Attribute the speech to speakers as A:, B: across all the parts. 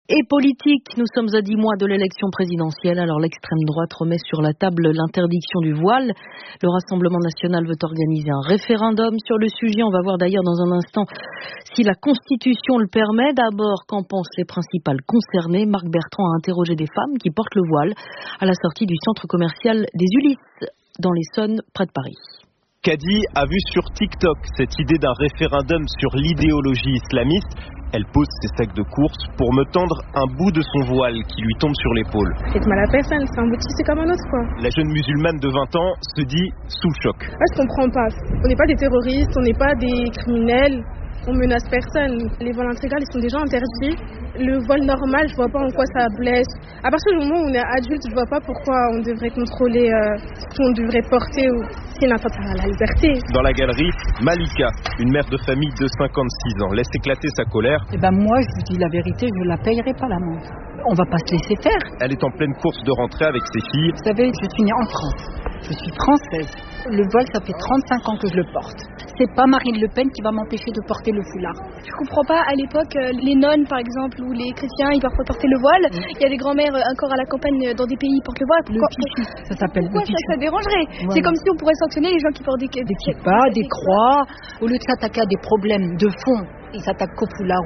A: Et politique, nous sommes à 10 mois de l'élection présidentielle, alors l'extrême droite remet sur la table l'interdiction du voile. Le Rassemblement national veut organiser un référendum sur le sujet. On va voir d'ailleurs dans un instant si la Constitution le permet. D'abord, qu'en pensent les principales concernées? Marc Bertrand a interrogé des femmes qui portent le voile à la sortie du centre commercial des Ulysses dans l'Essonne, près de Paris.
B: Kadi a vu sur TikTok cette idée d'un référendum sur l'idéologie islamiste. Elle pose ses sacs de course pour me tendre un bout de son voile qui lui tombe sur l'épaule.
C: Faites mal à personne, c'est un bout de tissu comme un autre quoi.
B: La jeune musulmane de 20 ans se dit sous le choc.
C: Je comprends pas. On n'est pas des terroristes, on n'est pas des criminels, on menace personne. Les voiles intégrales, ils sont déjà interdits. Le voile normal, je vois pas en quoi ça blesse. À partir du moment où on est adulte, je vois pas pourquoi on devrait contrôler ce qu'on devrait porter ou c'est une atteinte à la liberté.
B: Dans la galerie, Malika, une mère de famille de 56 ans, laisse éclater sa colère.
D: Moi, je vous dis la vérité, je la payerai pas l'amende. On va pas se laisser faire.
B: Elle est en pleine course de rentrée avec ses filles.
D: Vous savez, je suis née en France. Je suis française. Le voile, ça fait 35 ans que je le porte. C'est pas Marine Le Pen qui va m'empêcher de porter le foulard.
E: Je comprends pas, à l'époque, les nonnes, par exemple, ou les chrétiens, ils peuvent pas porter le voile. Il y a des grands-mères encore à la campagne dans des pays qui portent le voile.
D: Pourquoi? Le pichou, ça s'appelle le pichou.
E: Ça dérangerait. Voilà. C'est comme si on pourrait sanctionner les gens qui portent des
D: kippas, des croix. Au lieu de s'attaquer à des problèmes de fond, ils s'attaquent au foulard.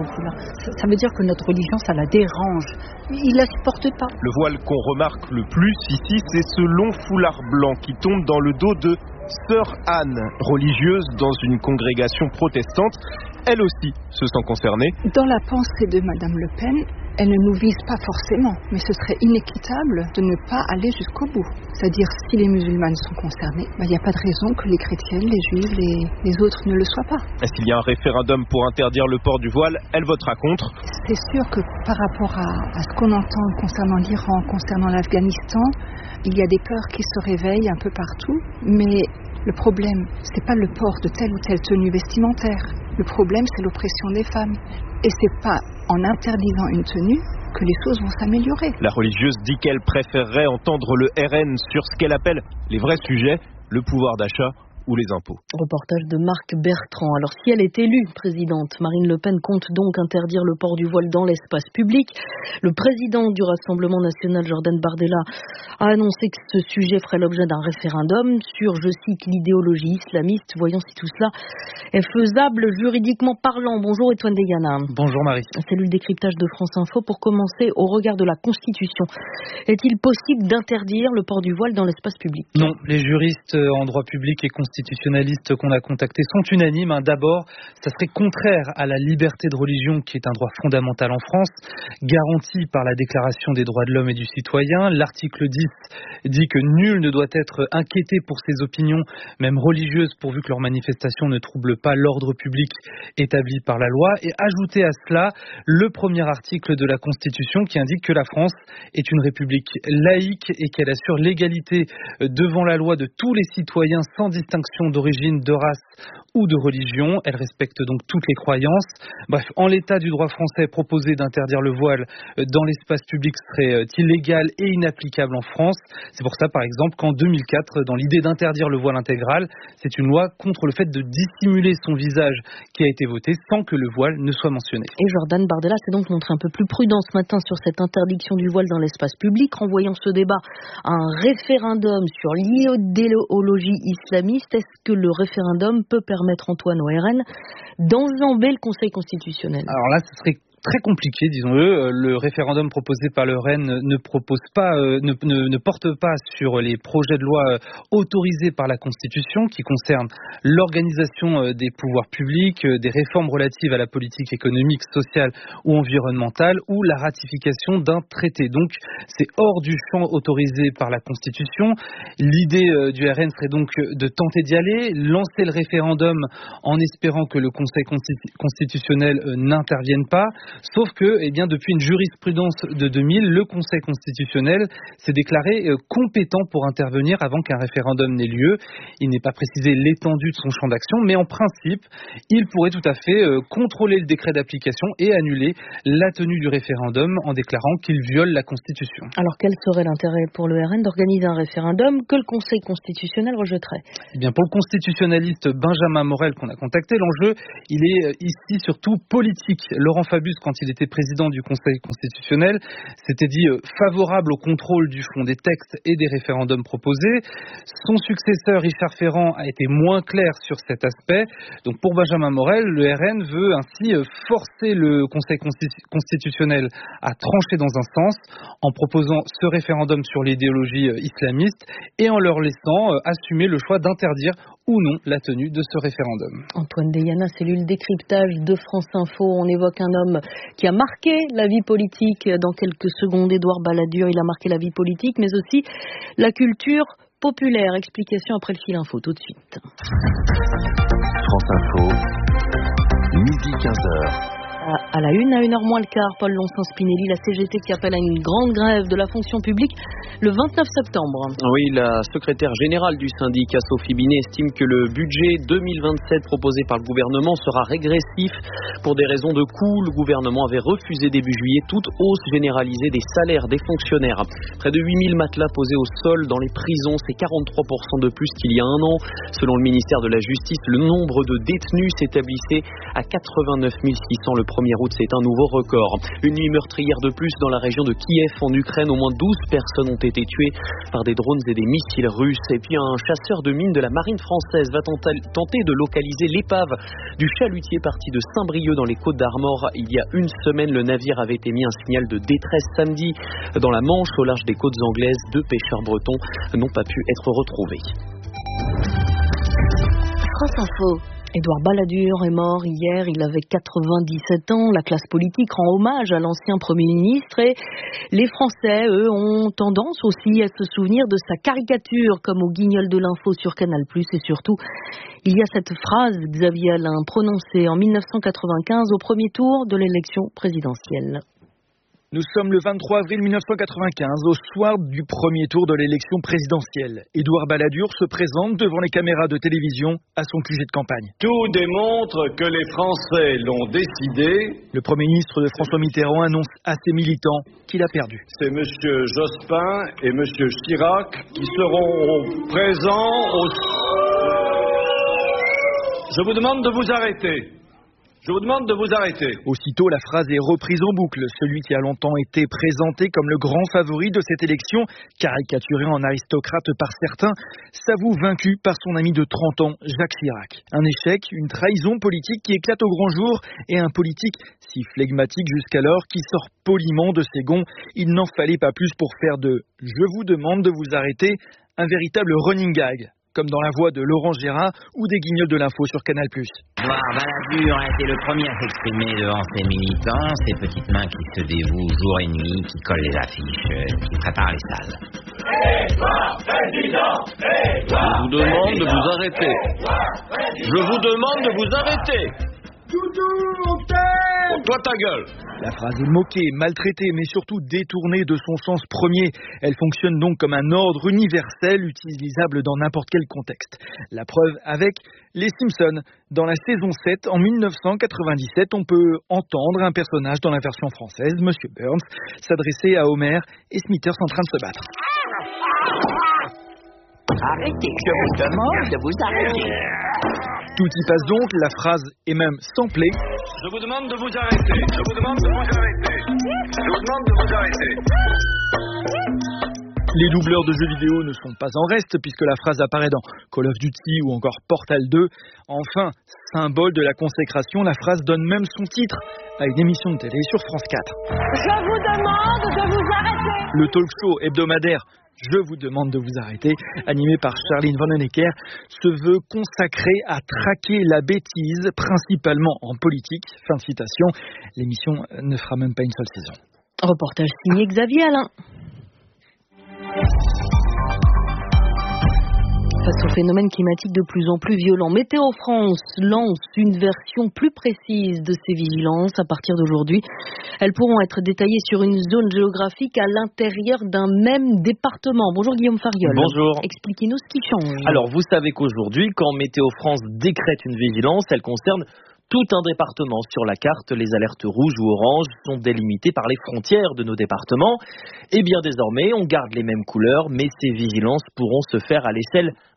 D: Ça veut dire que notre religion, ça la dérange. Ils la supportent pas.
B: Le voile qu'on remarque le plus ici, c'est ce long foulard blanc qui tombe dans le dos de Sœur Anne, religieuse dans une congrégation protestante. Elle aussi se sent concernée.
F: Dans la pensée de Madame Le Pen, elle ne nous vise pas forcément, mais ce serait inéquitable de ne pas aller jusqu'au bout. C'est-à-dire, si les musulmanes sont concernés, il n'y a pas de raison que les chrétiennes, les juifs, les autres ne le soient pas.
B: Est-ce qu'il y a un référendum pour interdire le port du voile? Elle votera contre.
F: C'est sûr que par rapport à ce qu'on entend concernant l'Iran, concernant l'Afghanistan, il y a des peurs qui se réveillent un peu partout, mais le problème, c'est pas le port de telle ou telle tenue vestimentaire. Le problème, c'est l'oppression des femmes. Et c'est pas en interdisant une tenue que les choses vont s'améliorer.
B: La religieuse dit qu'elle préférerait entendre le RN sur ce qu'elle appelle les vrais sujets, le pouvoir d'achat ou les impôts.
A: Reportage de Marc Bertrand. Alors si elle est élue présidente, Marine Le Pen compte donc interdire le port du voile dans l'espace public. Le président du Rassemblement national, Jordan Bardella, a annoncé que ce sujet ferait l'objet d'un référendum sur, je cite, l'idéologie islamiste. Voyons si tout cela est faisable juridiquement parlant. Bonjour Étoine Deyana.
G: Bonjour Marie.
A: Cellule décryptage de France Info. Pour commencer, au regard de la Constitution, est-il possible d'interdire le port du voile dans l'espace public?
G: Non, les juristes en droit public et constitutionnalistes qu'on a contactés sont unanimes. D'abord, ça serait contraire à la liberté de religion qui est un droit fondamental en France, garanti par la Déclaration des droits de l'homme et du citoyen. L'article 10 dit que nul ne doit être inquiété pour ses opinions, même religieuses, pourvu que leur manifestation ne trouble pas l'ordre public établi par la loi. Et ajouter à cela le premier article de la Constitution qui indique que la France est une république laïque et qu'elle assure l'égalité devant la loi de tous les citoyens sans distinction d'origine, de race ou de religion. Elle respecte donc toutes les croyances. Bref, en l'état du droit français, proposer d'interdire le voile dans l'espace public serait illégal et inapplicable en France. C'est pour ça, par exemple, qu'en 2004, dans l'idée d'interdire le voile intégral, c'est une loi contre le fait de dissimuler son visage qui a été votée sans que le voile ne soit mentionné.
A: Et Jordan Bardella s'est donc montré un peu plus prudent ce matin sur cette interdiction du voile dans l'espace public, renvoyant ce débat à un référendum sur l'idéologie islamiste. Est-ce que le référendum peut permettre, Antoine, au RN, d'enjamber le Conseil constitutionnel?
G: Alors là, ce serait très compliqué, disons-le. Le référendum proposé par le RN ne porte pas sur les projets de loi autorisés par la Constitution qui concernent l'organisation des pouvoirs publics, des réformes relatives à la politique économique, sociale ou environnementale ou la ratification d'un traité. Donc, c'est hors du champ autorisé par la Constitution. L'idée du RN serait donc de tenter d'y aller, lancer le référendum en espérant que le Conseil constitutionnel n'intervienne pas. Sauf que, depuis une jurisprudence de 2000, le Conseil constitutionnel s'est déclaré compétent pour intervenir avant qu'un référendum n'ait lieu. Il n'est pas précisé l'étendue de son champ d'action, mais en principe, il pourrait tout à fait contrôler le décret d'application et annuler la tenue du référendum en déclarant qu'il viole la Constitution.
A: Alors quel serait l'intérêt pour le RN d'organiser un référendum que le Conseil constitutionnel rejetterait?
G: Pour le constitutionnaliste Benjamin Morel qu'on a contacté, l'enjeu, il est ici surtout politique. Laurent Fabius, quand il était président du Conseil constitutionnel, s'était dit favorable au contrôle du fond des textes et des référendums proposés. Son successeur, Richard Ferrand, a été moins clair sur cet aspect. Donc pour Benjamin Morel, le RN veut ainsi forcer le Conseil constitutionnel à trancher dans un sens en proposant ce référendum sur l'idéologie islamiste et en leur laissant assumer le choix d'interdire ou non la tenue de ce référendum.
A: Antoine Deyana, cellule décryptage de France Info. On évoque un homme qui a marqué la vie politique. Dans quelques secondes, Édouard Balladur, il a marqué la vie politique, mais aussi la culture populaire. Explication après le fil info, tout de suite.
H: France Info, midi 15h.
A: À la une, à 1h moins le quart, Paul Lonsin-Spinelli, la CGT qui appelle à une grande grève de la fonction publique le 29 septembre.
I: Oui, la secrétaire générale du syndicat, Sophie Binet, estime que le budget 2027 proposé par le gouvernement sera régressif pour des raisons de coût. Le gouvernement avait refusé début juillet toute hausse généralisée des salaires des fonctionnaires. Près de 8000 matelas posés au sol dans les prisons, c'est 43% de plus qu'il y a un an. Selon le ministère de la Justice, le nombre de détenus s'établissait à 89 600 le 1er août, c'est un nouveau record. Une nuit meurtrière de plus dans la région de Kiev en Ukraine. Au moins 12 personnes ont été tuées par des drones et des missiles russes. Et puis un chasseur de mines de la marine française va tenter de localiser l'épave du chalutier parti de Saint-Brieuc dans les Côtes d'Armor. Il y a une semaine, le navire avait émis un signal de détresse samedi dans la Manche au large des côtes anglaises. 2 pêcheurs bretons n'ont pas pu être retrouvés.
A: France Info. Édouard Balladur est mort hier, il avait 97 ans. La classe politique rend hommage à l'ancien Premier ministre et les Français, eux, ont tendance aussi à se souvenir de sa caricature, comme au Guignol de l'info sur Canal+. Et surtout, il y a cette phrase, Xavier Alain, prononcée en 1995 au premier tour de l'élection présidentielle.
J: Nous sommes le 23 avril 1995, au soir du premier tour de l'élection présidentielle. Édouard Balladur se présente devant les caméras de télévision à son QG de campagne.
K: Tout démontre que les Français l'ont décidé.
J: Le Premier ministre de François Mitterrand annonce à ses militants qu'il a perdu.
K: C'est M. Jospin et M. Chirac qui seront présents au... Je vous demande de vous arrêter. Je vous demande de vous arrêter.
J: Aussitôt, la phrase est reprise en boucle. Celui qui a longtemps été présenté comme le grand favori de cette élection, caricaturé en aristocrate par certains, s'avoue vaincu par son ami de 30 ans, Jacques Chirac. Un échec, une trahison politique qui éclate au grand jour et un politique si flegmatique jusqu'alors qui sort poliment de ses gonds. Il n'en fallait pas plus pour faire de « Je vous demande de vous arrêter » un véritable running gag, comme dans la voix de Laurent Gérard ou des Guignols de l'info sur Canal+.
L: Édouard Balladur a été le premier à s'exprimer devant ses militants, ces petites mains qui se dévouent jour et nuit, qui collent les affiches, qui préparent les salles.
K: Édouard Président, Édouard, je vous demande de vous arrêter. Je vous demande de vous arrêter. Toi ta gueule.
J: La phrase est moquée, maltraitée, mais surtout détournée de son sens premier. Elle fonctionne donc comme un ordre universel utilisable dans n'importe quel contexte. La preuve avec les Simpsons. Dans la saison 7, en 1997, on peut entendre un personnage dans la version française, Monsieur Burns, s'adresser à Homer et Smithers en train de se battre.
L: Arrêtez, je vous demande de vous arrêter.
J: Tout y passe donc, la phrase est même samplée.
K: Je vous demande de vous arrêter. Je vous demande de vous arrêter. Je vous demande de vous arrêter.
J: Les doubleurs de jeux vidéo ne sont pas en reste puisque la phrase apparaît dans Call of Duty ou encore Portal 2. Enfin, symbole de la consécration, la phrase donne même son titre à une émission de télé sur France 4.
M: Je vous demande de vous arrêter.
J: Le talk show hebdomadaire Je vous demande de vous arrêter, animé par Charline Vanhoenacker, se veut consacré à traquer la bêtise, principalement en politique. Fin de citation. L'émission ne fera même pas une seule saison.
A: Reportage signé Xavier Alain. Face au phénomène climatique de plus en plus violent, Météo France lance une version plus précise de ces vigilances. À partir d'aujourd'hui, elles pourront être détaillées sur une zone géographique à l'intérieur d'un même département. Bonjour Guillaume Fariol.
N: Bonjour.
A: Expliquez-nous ce qui change.
N: Alors, vous savez qu'aujourd'hui, quand Météo France décrète une vigilance, elle concerne tout un département. Sur la carte, les alertes rouges ou oranges sont délimitées par les frontières de nos départements. Et bien désormais, on garde les mêmes couleurs, mais ces vigilances pourront se faire à l'échelle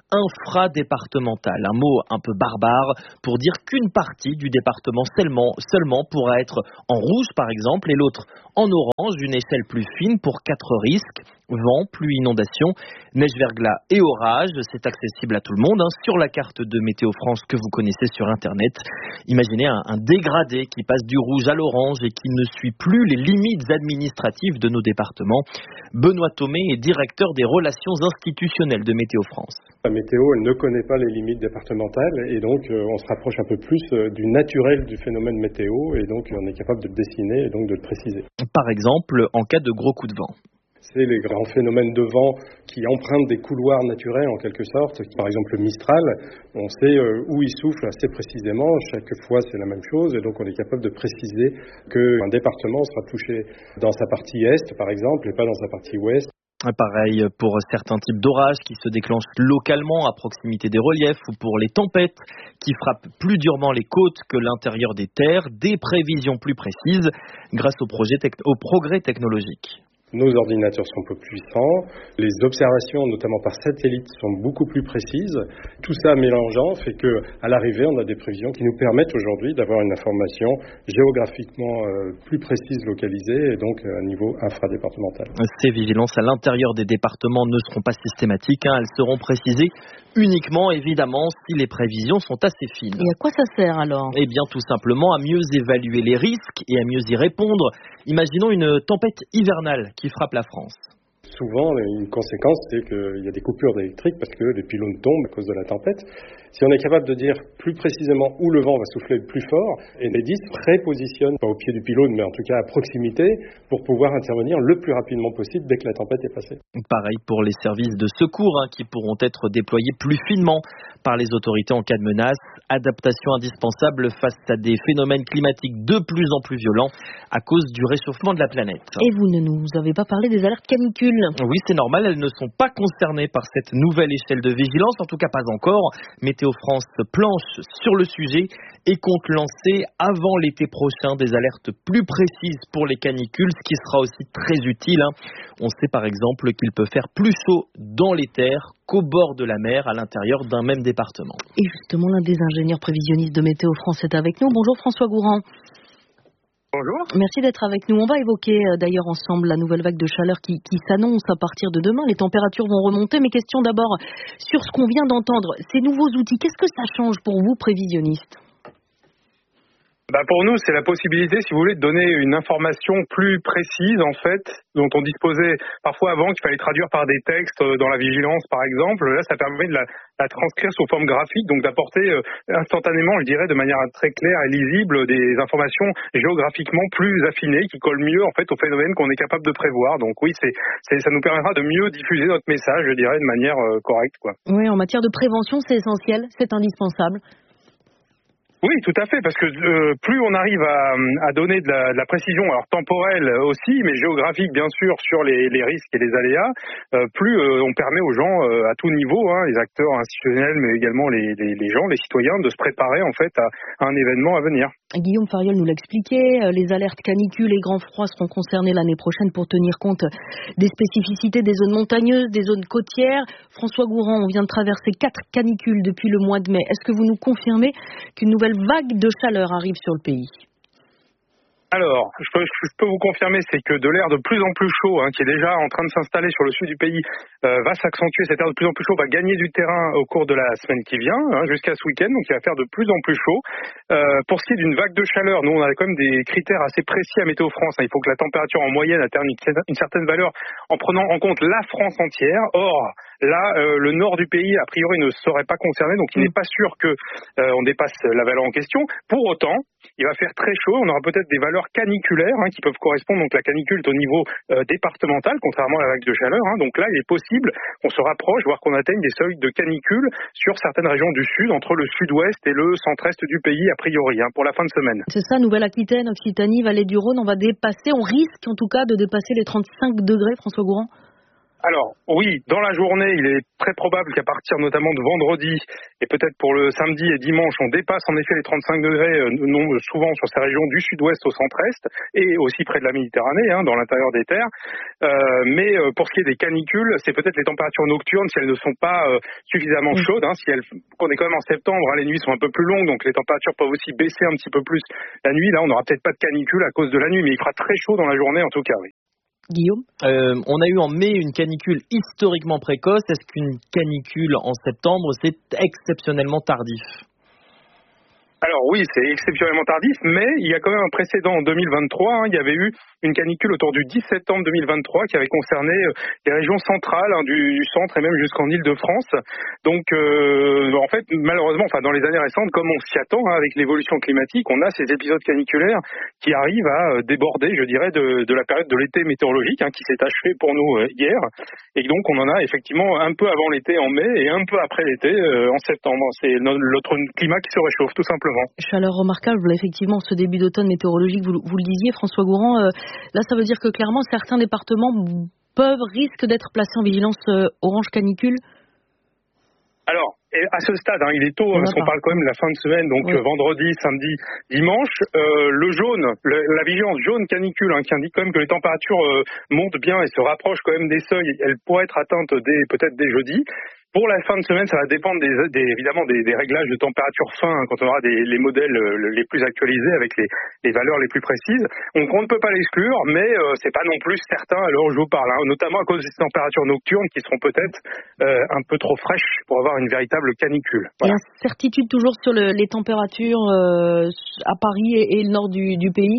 N: infradépartemental, un mot un peu barbare pour dire qu'une partie du département seulement pourra être en rouge par exemple et l'autre en orange, une échelle plus fine pour 4 risques, vent, pluie, inondation, neige, verglas et orage. C'est accessible à tout le monde sur la carte de Météo France que vous connaissez sur Internet. Imaginez un dégradé qui passe du rouge à l'orange et qui ne suit plus les limites administratives de nos départements. Benoît Thomé est directeur des relations institutionnelles de Météo France.
O: La météo, elle ne connaît pas les limites départementales et donc on se rapproche un peu plus du naturel du phénomène météo et donc on est capable de le dessiner et donc de le préciser.
N: Par exemple, en cas de gros coups de vent.
O: C'est les grands phénomènes de vent qui empruntent des couloirs naturels en quelque sorte. Par exemple le Mistral, on sait où il souffle assez précisément. Chaque fois c'est la même chose et donc on est capable de préciser qu'un département sera touché dans sa partie est par exemple et pas dans sa partie ouest.
N: Pareil pour certains types d'orages qui se déclenchent localement à proximité des reliefs ou pour les tempêtes qui frappent plus durement les côtes que l'intérieur des terres, des prévisions plus précises grâce au progrès technologique.
O: Nos ordinateurs sont un peu puissants, les observations, notamment par satellite, sont beaucoup plus précises. Tout ça mélangeant fait qu'à l'arrivée, on a des prévisions qui nous permettent aujourd'hui d'avoir une information géographiquement plus précise, localisée, et donc à niveau infradépartemental.
N: Ces vigilances à l'intérieur des départements ne seront pas systématiques, elles seront précisées uniquement, évidemment, si les prévisions sont assez fines.
A: Et à quoi ça sert alors ?
N: Eh bien, tout simplement à mieux évaluer les risques et à mieux y répondre. Imaginons une tempête hivernale qui frappe la France.
O: Souvent, une conséquence, c'est qu'il y a des coupures d'électrique parce que les pylônes tombent à cause de la tempête. Si on est capable de dire plus précisément où le vent va souffler le plus fort, et Enedis prépositionne, pas au pied du pylône, mais en tout cas à proximité, pour pouvoir intervenir le plus rapidement possible dès que la tempête est passée.
N: Pareil pour les services de secours qui pourront être déployés plus finement par les autorités en cas de menace. Adaptation indispensable face à des phénomènes climatiques de plus en plus violents à cause du réchauffement de la planète.
A: Et vous ne nous avez pas parlé des alertes canicules ?
N: Oui, c'est normal, elles ne sont pas concernées par cette nouvelle échelle de vigilance, en tout cas pas encore. Météo France planche sur le sujet et compte lancer avant l'été prochain des alertes plus précises pour les canicules, ce qui sera aussi très utile. On sait par exemple qu'il peut faire plus chaud dans les terres qu'au bord de la mer à l'intérieur d'un même département.
A: Et justement, l'un des ingénieurs prévisionnistes de Météo France est avec nous. Bonjour François Gourand.
P: Bonjour.
A: Merci d'être avec nous. On va évoquer d'ailleurs ensemble la nouvelle vague de chaleur qui s'annonce à partir de demain. Les températures vont remonter, mais question d'abord sur ce qu'on vient d'entendre. Ces nouveaux outils, qu'est-ce que ça change pour vous, prévisionnistes ?
P: Pour nous, c'est la possibilité, si vous voulez, de donner une information plus précise, en fait, dont on disposait parfois avant, qu'il fallait traduire par des textes dans la vigilance, par exemple. Là, ça permet de la transcrire sous forme graphique, donc d'apporter instantanément, je dirais, de manière très claire et lisible, des informations géographiquement plus affinées, qui collent mieux, en fait, au phénomène qu'on est capable de prévoir. Donc oui, ça nous permettra de mieux diffuser notre message, je dirais, de manière correcte, quoi.
A: Oui, en matière de prévention, c'est essentiel, c'est indispensable.
P: Oui, tout à fait, parce que plus on arrive à donner de la précision, alors temporelle aussi, mais géographique bien sûr, sur les risques et les aléas, plus on permet aux gens à tout niveau, les acteurs institutionnels, mais également les gens, les citoyens, de se préparer en fait à un événement à venir.
A: Guillaume Fariol nous l'expliquait, les alertes canicules et grands froids seront concernés l'année prochaine pour tenir compte des spécificités des zones montagneuses, des zones côtières. François Gourand, on vient de traverser 4 canicules depuis le mois de mai. Est-ce que vous nous confirmez qu'une nouvelle vague de chaleur arrive sur le pays ?
P: Alors, je peux vous confirmer, c'est que de l'air de plus en plus chaud, qui est déjà en train de s'installer sur le sud du pays, va s'accentuer. Cet air de plus en plus chaud va gagner du terrain au cours de la semaine qui vient, jusqu'à ce week-end, donc il va faire de plus en plus chaud. Pour ce qui est d'une vague de chaleur, nous on a quand même des critères assez précis à Météo France. Il faut que la température en moyenne atteigne une certaine valeur en prenant en compte la France entière. Or, là, le nord du pays, a priori, ne serait pas concerné, donc il n'est pas sûr qu'on dépasse la valeur en question. Pour autant, il va faire très chaud, on aura peut-être des valeurs caniculaires qui peuvent correspondre, donc la canicule est au niveau départemental, contrairement à la vague de chaleur. Donc là, il est possible qu'on se rapproche, voire qu'on atteigne des seuils de canicule sur certaines régions du sud, entre le sud-ouest et le centre-est du pays, a priori, pour la fin de semaine.
A: C'est ça, Nouvelle-Aquitaine, Occitanie, Vallée du Rhône, on risque en tout cas de dépasser les 35 degrés, François Gourand ?
P: Alors, oui, dans la journée, il est très probable qu'à partir notamment de vendredi et peut-être pour le samedi et dimanche, on dépasse en effet les 35 degrés, souvent sur ces régions du sud-ouest au centre-est et aussi près de la Méditerranée, dans l'intérieur des terres. Mais pour ce qui est des canicules, c'est peut-être les températures nocturnes, si elles ne sont pas suffisamment chaudes, on est quand même en septembre, les nuits sont un peu plus longues, donc les températures peuvent aussi baisser un petit peu plus la nuit. Là, on n'aura peut-être pas de canicule à cause de la nuit, mais il fera très chaud dans la journée en tout cas, oui.
A: Guillaume,
N: on a eu en mai une canicule historiquement précoce. Est-ce qu'une canicule en septembre, c'est exceptionnellement tardif ?
P: Alors oui, c'est exceptionnellement tardif, mais il y a quand même un précédent en 2023. Il y avait eu une canicule autour du 10 septembre 2023 qui avait concerné les régions centrales, du centre et même jusqu'en Île-de-France. Donc en fait, malheureusement, dans les années récentes, comme on s'y attend avec l'évolution climatique, on a ces épisodes caniculaires qui arrivent à déborder, je dirais, de la période de l'été météorologique qui s'est achevée pour nous hier. Et donc on en a effectivement un peu avant l'été en mai et un peu après l'été en septembre. C'est notre climat qui se réchauffe tout simplement.
A: Chaleur remarquable, effectivement, ce début d'automne météorologique, vous le disiez, François Gourand. Là, ça veut dire que clairement, certains départements risquent d'être placés en vigilance orange canicule.
P: Alors, à ce stade, il est tôt, parce qu'on parle quand même de la fin de semaine, donc vendredi, samedi, dimanche. Le jaune, la vigilance jaune canicule, qui indique quand même que les températures montent bien et se rapprochent quand même des seuils. Elles pourraient être atteintes peut-être dès jeudi. Pour la fin de semaine, ça va dépendre évidemment des réglages de température fin, quand on aura les modèles les plus actualisés avec les valeurs les plus précises. Donc on ne peut pas l'exclure, mais c'est pas non plus certain à l'heure où je vous parle, notamment à cause des températures nocturnes qui seront peut-être un peu trop fraîches pour avoir une véritable canicule. Voilà.
A: Et incertitude toujours sur les températures à Paris et le nord du pays.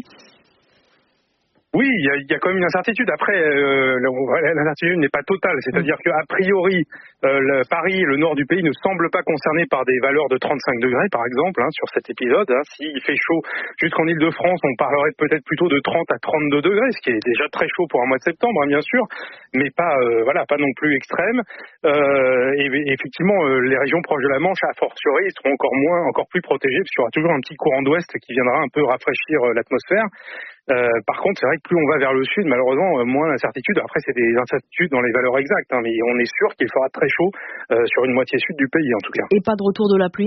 P: Oui, il y a quand même une incertitude. Après, l'incertitude n'est pas totale. C'est-à-dire qu'a priori, Paris, le nord du pays, ne semble pas concerné par des valeurs de 35 degrés, par exemple, sur cet épisode. S'il fait chaud jusqu'en Île-de-France, on parlerait peut-être plutôt de 30 à 32 degrés, ce qui est déjà très chaud pour un mois de septembre, bien sûr, mais pas non plus extrême. Et effectivement, les régions proches de la Manche, a fortiori, seront encore plus protégées, parce qu'il y aura toujours un petit courant d'ouest qui viendra un peu rafraîchir l'atmosphère. Par contre, c'est vrai que plus on va vers le sud, malheureusement, moins d'incertitudes. Après, c'est des incertitudes dans les valeurs exactes, mais on est sûr qu'il fera très chaud sur une moitié sud du pays, en tout cas.
A: Et pas de retour de la pluie ?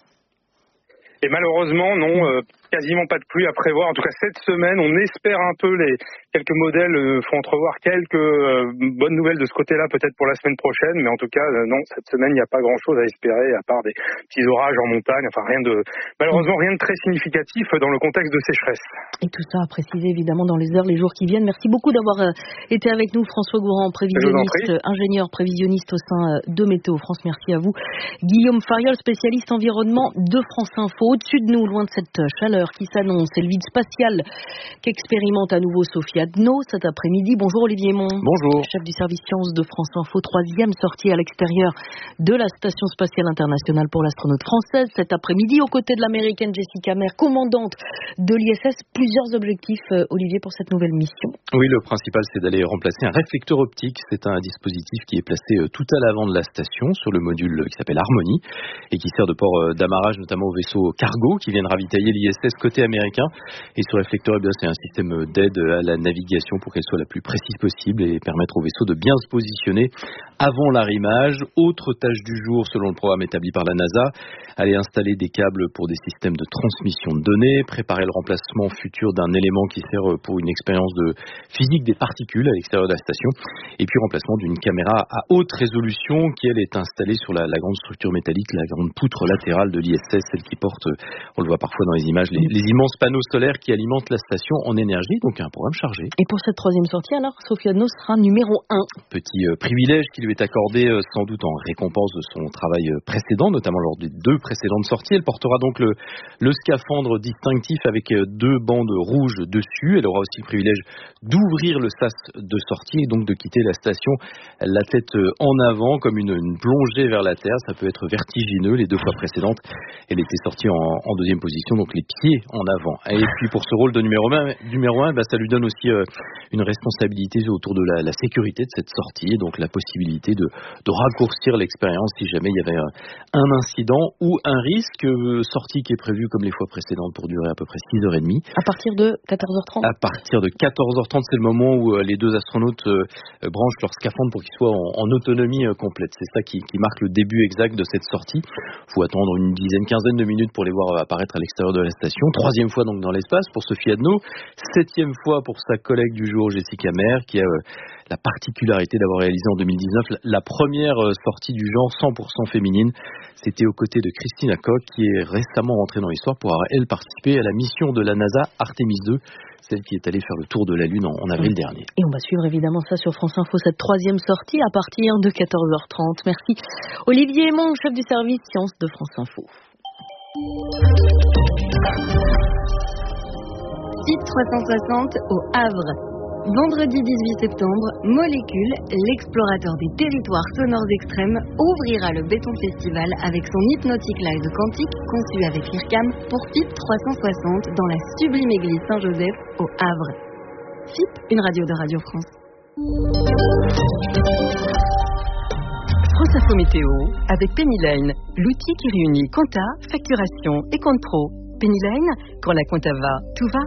P: Et malheureusement, non, quasiment pas de pluie à prévoir. En tout cas, cette semaine, on espère un peu quelques modèles font entrevoir quelques bonnes nouvelles de ce côté-là, peut-être pour la semaine prochaine. Mais en tout cas, non, cette semaine, il n'y a pas grand-chose à espérer, à part des petits orages en montagne. Malheureusement, rien de très significatif dans le contexte de sécheresse.
A: Et tout ça à préciser, évidemment, dans les heures, les jours qui viennent. Merci beaucoup d'avoir été avec nous, François Gourand, prévisionniste, ingénieur prévisionniste au sein de Météo France. Merci à vous. Guillaume Fariol, spécialiste environnement de France Info. Au-dessus de nous, loin de cette chaleur qui s'annonce, c'est le vide spatial qu'expérimente à nouveau Sophie Adno cet après-midi. Bonjour Olivier Mont.
Q: Bonjour.
A: Chef du service sciences de France Info, 3e sortie à l'extérieur de la Station spatiale internationale pour l'astronaute française cet après-midi, aux côtés de l'américaine Jessica Meir, commandante de l'ISS. Plusieurs objectifs, Olivier, pour cette nouvelle mission.
Q: Oui, le principal, c'est d'aller remplacer un réflecteur optique. C'est un dispositif qui est placé tout à l'avant de la station, sur le module qui s'appelle Harmony, et qui sert de port d'amarrage notamment au vaisseau cargo qui viennent ravitailler l'ISS côté américain. Et ce réflecteur, c'est un système d'aide à la navigation pour qu'elle soit la plus précise possible et permettre au vaisseau de bien se positionner avant l'arrimage. Autre tâche du jour, selon le programme établi par la NASA, aller installer des câbles pour des systèmes de transmission de données, préparer le remplacement futur d'un élément qui sert pour une expérience de physique des particules à l'extérieur de la station, et puis remplacement d'une caméra à haute résolution qui, elle, est installée sur la grande structure métallique, la grande poutre latérale de l'ISS, celle qui porte, on le voit parfois dans les images, les immenses panneaux solaires qui alimentent la station en énergie, donc un programme chargé.
A: Et pour cette 3e sortie, alors, Sophie Adno sera numéro 1.
Q: Petit privilège qui lui est accordé sans doute en récompense de son travail précédent, notamment lors des 2 précédentes sorties. Elle portera donc le scaphandre distinctif avec 2 bandes rouges dessus. Elle aura aussi le privilège d'ouvrir le sas de sortie et donc de quitter la station la tête en avant comme une plongée vers la Terre. Ça peut être vertigineux. Les 2 fois précédentes, elle était sortie en 2e position, donc les pieds pied en avant. Et puis pour ce rôle de numéro 1, ça lui donne aussi une responsabilité autour de la sécurité de cette sortie, donc la possibilité de raccourcir l'expérience si jamais il y avait un incident ou un risque. Sortie qui est prévue comme les fois précédentes pour durer à peu près 6h30.
A: À partir de 14h30 ?
Q: À partir de 14h30, c'est le moment où les deux astronautes branchent leur scaphandre pour qu'ils soient en autonomie complète. C'est ça qui marque le début exact de cette sortie. Il faut attendre une quinzaine de minutes pour les voir apparaître à l'extérieur de la station. 3e fois donc dans l'espace pour Sophie Adno. 7e fois pour sa collègue du jour Jessica Meir, qui a la particularité d'avoir réalisé en 2019 la première sortie du genre 100% féminine. C'était aux côtés de Christina Koch, qui est récemment rentrée dans l'histoire pour avoir, elle, participé à la mission de la NASA Artemis 2, celle qui est allée faire le tour de la Lune en avril dernier.
A: Et on va suivre évidemment ça sur France Info, cette 3e sortie à partir de 14h30. Merci Olivier Aymon, chef du service sciences de France Info.
R: Site 360 au Havre. Vendredi 18 septembre, Molécule, l'explorateur des territoires sonores extrêmes, ouvrira le Béton Festival avec son Hypnotic Live quantique conçu avec l'IRCAM pour FIP 360 dans la sublime église Saint-Joseph au Havre. FIP, une radio de Radio France.
S: France Info Météo avec Pennyline, l'outil qui réunit compta, facturation et compte pro. Pennyline, quand la compta va, tout va.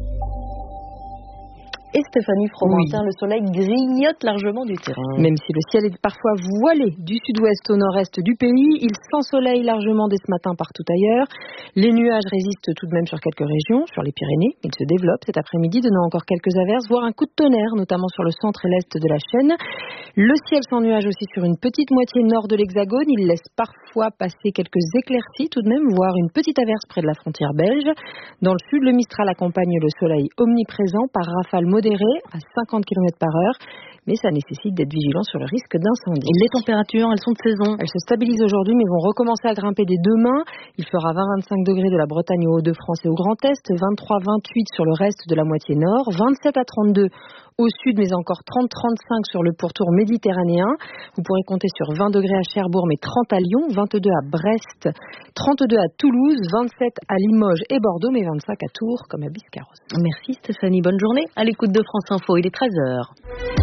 A: Et Stéphanie Fromentin, le soleil grignote largement du terrain.
T: Même si le ciel est parfois voilé du sud-ouest au nord-est du pays, il s'ensoleille largement dès ce matin partout ailleurs. Les nuages résistent tout de même sur quelques régions, sur les Pyrénées. Ils se développent cet après-midi, donnant encore quelques averses, voire un coup de tonnerre, notamment sur le centre et l'est de la chaîne. Le ciel sans nuages aussi sur une petite moitié nord de l'Hexagone. Il laisse parfois passer quelques éclaircies tout de même, voire une petite averse près de la frontière belge. Dans le sud, le Mistral accompagne le soleil omniprésent par rafales modérées à 50 km/h, mais ça nécessite d'être vigilant sur le risque d'incendie.
A: Et les températures, elles sont de saison.
T: Elles se stabilisent aujourd'hui, mais vont recommencer à grimper dès demain. Il fera 20-25 degrés de la Bretagne aux Hauts-de-France et au Grand Est, 23-28 sur le reste de la moitié nord, 27 à 32 au sud, mais encore 30-35 sur le pourtour méditerranéen. Vous pourrez compter sur 20 degrés à Cherbourg, mais 30 à Lyon, 22 à Brest, 32 à Toulouse, 27 à Limoges et Bordeaux, mais 25 à Tours, comme à Biscarrosse.
A: Merci Stéphanie, bonne journée. À l'écoute de France Info, il est 13h.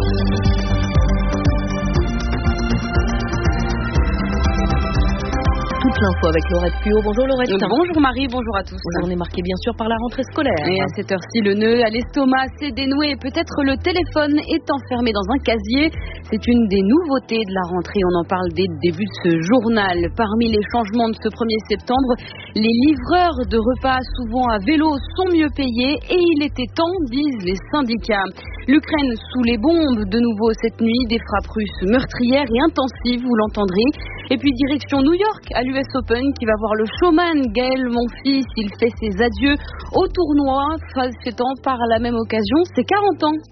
A: Toute l'info avec Laurette Puot. Bonjour Laurette.
U: Bonjour Marie, bonjour à tous.
A: On est marqué bien sûr par la rentrée scolaire.
U: Et à cette heure-ci, le nœud à l'estomac s'est dénoué et peut-être le téléphone est enfermé dans un casier. C'est une des nouveautés de la rentrée. On en parle dès le début de ce journal. Parmi les changements de ce 1er septembre, les livreurs de repas, souvent à vélo, sont mieux payés et il était temps, disent les syndicats. L'Ukraine sous les bombes, de nouveau cette nuit, des frappes russes meurtrières et intensives, vous l'entendrez. Et puis direction New York, à l'US Open, qui va voir le showman Gaël Monfils. Il fait ses adieux au tournoi, fêtant par la même occasion ses 40 ans.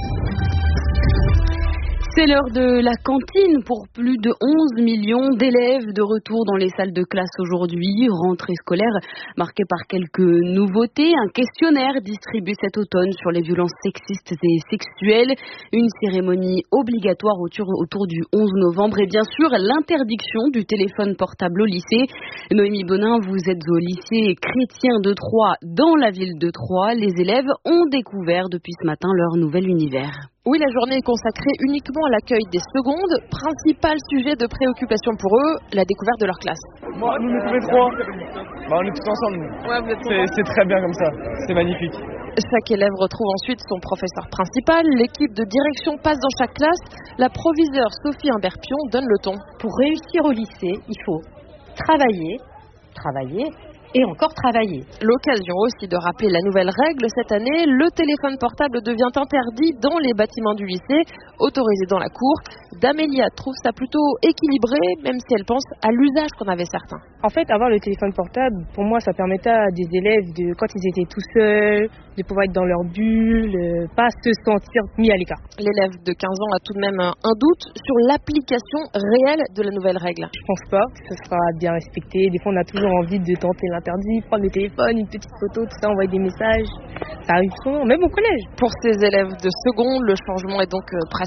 U: C'est l'heure de la cantine pour plus de 11 millions d'élèves de retour dans les salles de classe aujourd'hui. Rentrée scolaire marquée par quelques nouveautés. Un questionnaire distribué cet automne sur les violences sexistes et sexuelles. Une cérémonie obligatoire autour du 11 novembre. Et bien sûr, l'interdiction du téléphone portable au lycée. Noémie Bonin, vous êtes au lycée chrétien de Troyes, dans la ville de Troyes. Les élèves ont découvert depuis ce matin leur nouvel univers.
V: Oui, la journée est consacrée uniquement à l'accueil des secondes. Principal sujet de préoccupation pour eux, la découverte de leur classe.
W: Moi, nous tous les trois, on est tous ensemble.
V: Ouais, vous êtes
W: c'est très bien comme ça, c'est magnifique.
V: Chaque élève retrouve ensuite son professeur principal. L'équipe de direction passe dans chaque classe. La proviseure Sophie Imberpion donne le ton.
X: Pour réussir au lycée, il faut travailler et encore travailler.
V: L'occasion aussi de rappeler la nouvelle règle cette année. Le téléphone portable devient interdit dans les bâtiments du lycée, autorisé dans la cour. Damélia trouve ça plutôt équilibré, même si elle pense à l'usage qu'en avaient certains.
C: En fait, avoir le téléphone portable, pour moi, ça permettait à des élèves, quand ils étaient tout seuls, de pouvoir être dans leur bulle, pas se sentir mis à l'écart.
V: L'élève de 15 ans a tout de même un doute sur l'application réelle de la nouvelle règle.
C: Je pense pas que ce sera bien respecté. Des fois, on a toujours envie de tenter l'interdit, prendre le téléphone, une petite photo, tout ça, envoyer des messages. Ça arrive souvent, même au collège.
V: Pour ces élèves de seconde, le changement est donc presque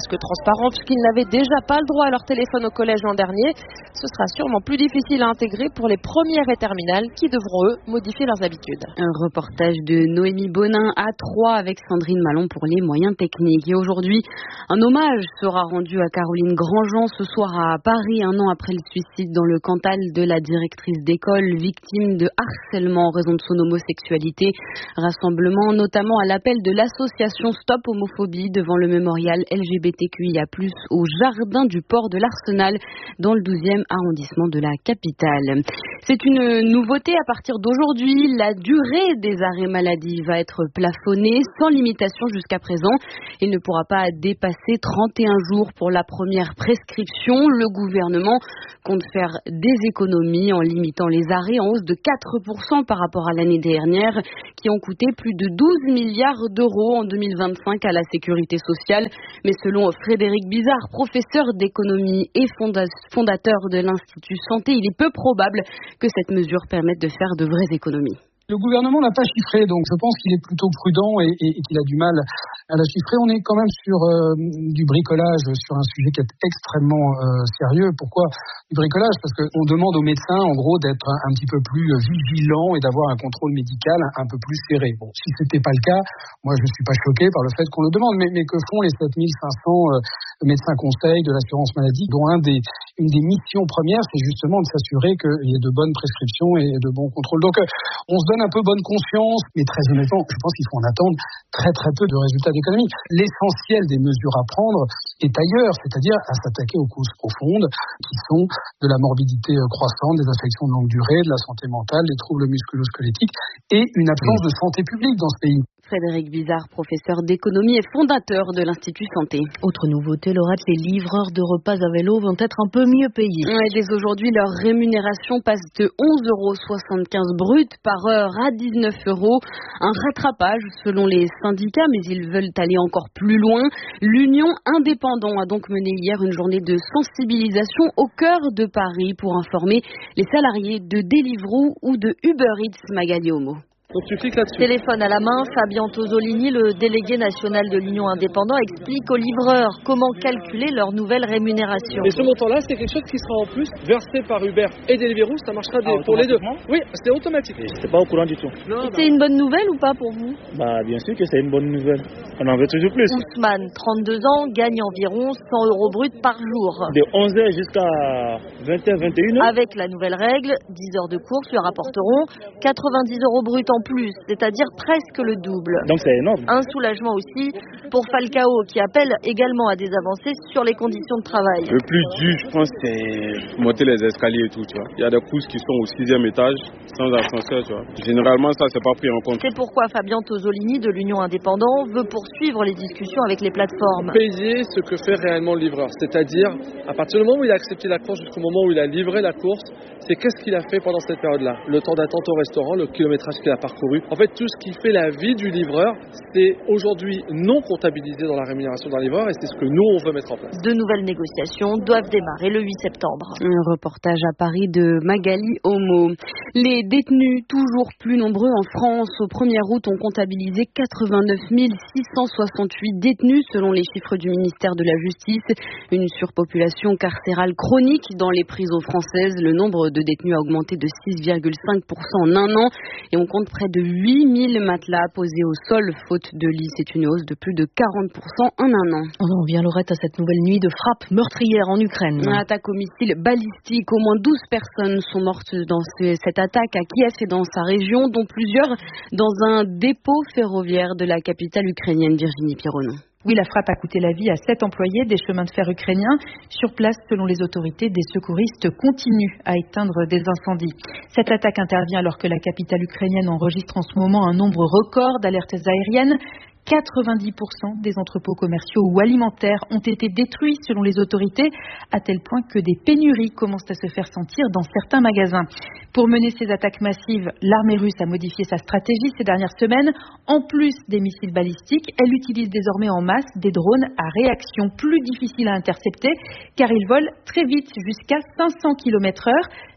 V: masque transparent puisqu'ils n'avaient déjà pas le droit à leur téléphone au collège l'an dernier. Ce sera sûrement plus difficile à intégrer pour les premières et terminales qui devront, eux, modifier leurs habitudes.
U: Un reportage de Noémie Bonin à Troyes avec Sandrine Malon pour les moyens techniques. Et aujourd'hui, un hommage sera rendu à Caroline Grandjean ce soir à Paris, un an après le suicide dans le Cantal de la directrice d'école victime de harcèlement en raison de son homosexualité. Rassemblement notamment à l'appel de l'association Stop Homophobie devant le mémorial LGBTQIA+, au jardin du port de l'Arsenal dans le 12e arrondissement de la capitale. C'est une nouveauté à partir d'aujourd'hui. La durée des arrêts maladie va être plafonnée sans limitation jusqu'à présent. Il ne pourra pas dépasser 31 jours pour la première prescription. Le gouvernement compte faire des économies en limitant les arrêts en hausse de 4% par rapport à l'année dernière, qui ont coûté plus de 12 milliards d'euros en 2025 à la sécurité sociale. Mais selon Frédéric Bizard, professeur d'économie et fondateur de l'Institut Santé, il est peu probable que cette mesure permette de faire de vraies économies.
B: Le gouvernement n'a pas chiffré, donc je pense qu'il est plutôt prudent et qu'il a du mal à la chiffrer. On est quand même sur du bricolage, sur un sujet qui est extrêmement sérieux. Pourquoi du bricolage? Parce qu'on demande aux médecins, en gros, d'être un petit peu plus vigilants et d'avoir un contrôle médical un peu plus serré. Bon, si c'était pas le cas, moi je ne suis pas choqué par le fait qu'on le demande. Mais que font les 7500 médecins conseils de l'assurance maladie, dont une des missions premières, c'est justement de s'assurer qu'il y ait de bonnes prescriptions et de bons contrôles. Donc on se donne un peu bonne conscience, mais très honnêtement, je pense qu'il faut en attendre très très peu de résultats d'économie. L'essentiel des mesures à prendre est ailleurs, c'est-à-dire à s'attaquer aux causes profondes qui sont de la morbidité croissante, des affections de longue durée, de la santé mentale, des troubles musculo-squelettiques et une absence de santé publique dans ce pays.
U: Frédéric Bizard, professeur d'économie et fondateur de l'Institut Santé.
A: Autre nouveauté, Laurette, les livreurs de repas à vélo vont être un peu mieux payés.
U: Ouais, dès aujourd'hui, leur rémunération passe de 11,75 € brut par heure à 19 €. Un rattrapage selon les syndicats, mais ils veulent aller encore plus loin. L'Union Indépendant a donc mené hier une journée de sensibilisation au cœur de Paris pour informer les salariés de Deliveroo ou de Uber Eats. Magali Homo.
D: Donc tu cliques là-dessus.
E: Téléphone à la main, Fabien Tosolini, le délégué national de l'Union Indépendant, explique aux livreurs comment calculer leur nouvelle rémunération.
D: Et ce montant-là, c'est quelque chose qui sera en plus versé par Uber et Deliveroo, ça marchera pour les deux. Oui, c'est automatique.
F: C'est pas au courant du tout.
E: C'est une bonne nouvelle ou pas pour vous?
F: Bien sûr que c'est une bonne nouvelle. On en veut toujours plus.
E: Ousmane, 32 ans, gagne environ 100 € brut par jour.
F: De 11h jusqu'à 20h, 21h.
E: Avec la nouvelle règle, 10 heures de course lui rapporteront 90 € brut en plus, c'est-à-dire presque le double.
F: Donc c'est énorme.
E: Un soulagement aussi pour Falcao qui appelle également à des avancées sur les conditions de travail.
Y: Le plus dur, je pense, c'est monter les escaliers et tout, tu vois. Il y a des courses qui sont au 6e étage sans ascenseur, tu vois. Généralement, ça, c'est pas pris en compte.
E: C'est pourquoi Fabien Tosolini de l'Union Indépendant veut poursuivre les discussions avec les plateformes.
D: Payer ce que fait réellement le livreur, c'est-à-dire à partir du moment où il a accepté la course jusqu'au moment où il a livré la course, c'est qu'est-ce qu'il a fait pendant cette période-là. Le temps d'attente au restaurant, le kilométrage qu'il a parcouru. En fait, tout ce qui fait la vie du livreur, c'est aujourd'hui non comptabilisé dans la rémunération d'un livreur et c'est ce que nous, on veut mettre en place.
E: De nouvelles négociations doivent démarrer le 8 septembre.
U: Un reportage à Paris de Magali Homo. Les détenus, toujours plus nombreux en France, au 1er août, ont comptabilisé 89 668 détenus selon les chiffres du ministère de la Justice. Une surpopulation carcérale chronique dans les prisons françaises. Le nombre de détenus a augmenté de 6,5% en un an et on compte près de 8000 matelas posés au sol faute de lit. C'est une hausse de plus de 40% en un an.
A: On revient, Laurette, à cette nouvelle nuit de frappe meurtrière en Ukraine.
U: Une attaque au missile balistique. Au moins 12 personnes sont mortes dans cette attaque à Kiev et dans sa région, dont plusieurs dans un dépôt ferroviaire de la capitale ukrainienne, Virginie Pironon.
Z: Oui, la frappe a coûté la vie à 7 employés des chemins de fer ukrainiens. Sur place, selon les autorités, des secouristes continuent à éteindre des incendies. Cette attaque intervient alors que la capitale ukrainienne enregistre en ce moment un nombre record d'alertes aériennes. 90% des entrepôts commerciaux ou alimentaires ont été détruits selon les autorités, à tel point que des pénuries commencent à se faire sentir dans certains magasins. Pour mener ces attaques massives, l'armée russe a modifié sa stratégie ces dernières semaines. En plus des missiles balistiques, elle utilise désormais en masse des drones à réaction plus difficiles à intercepter, car ils volent très vite, jusqu'à 500 km/h.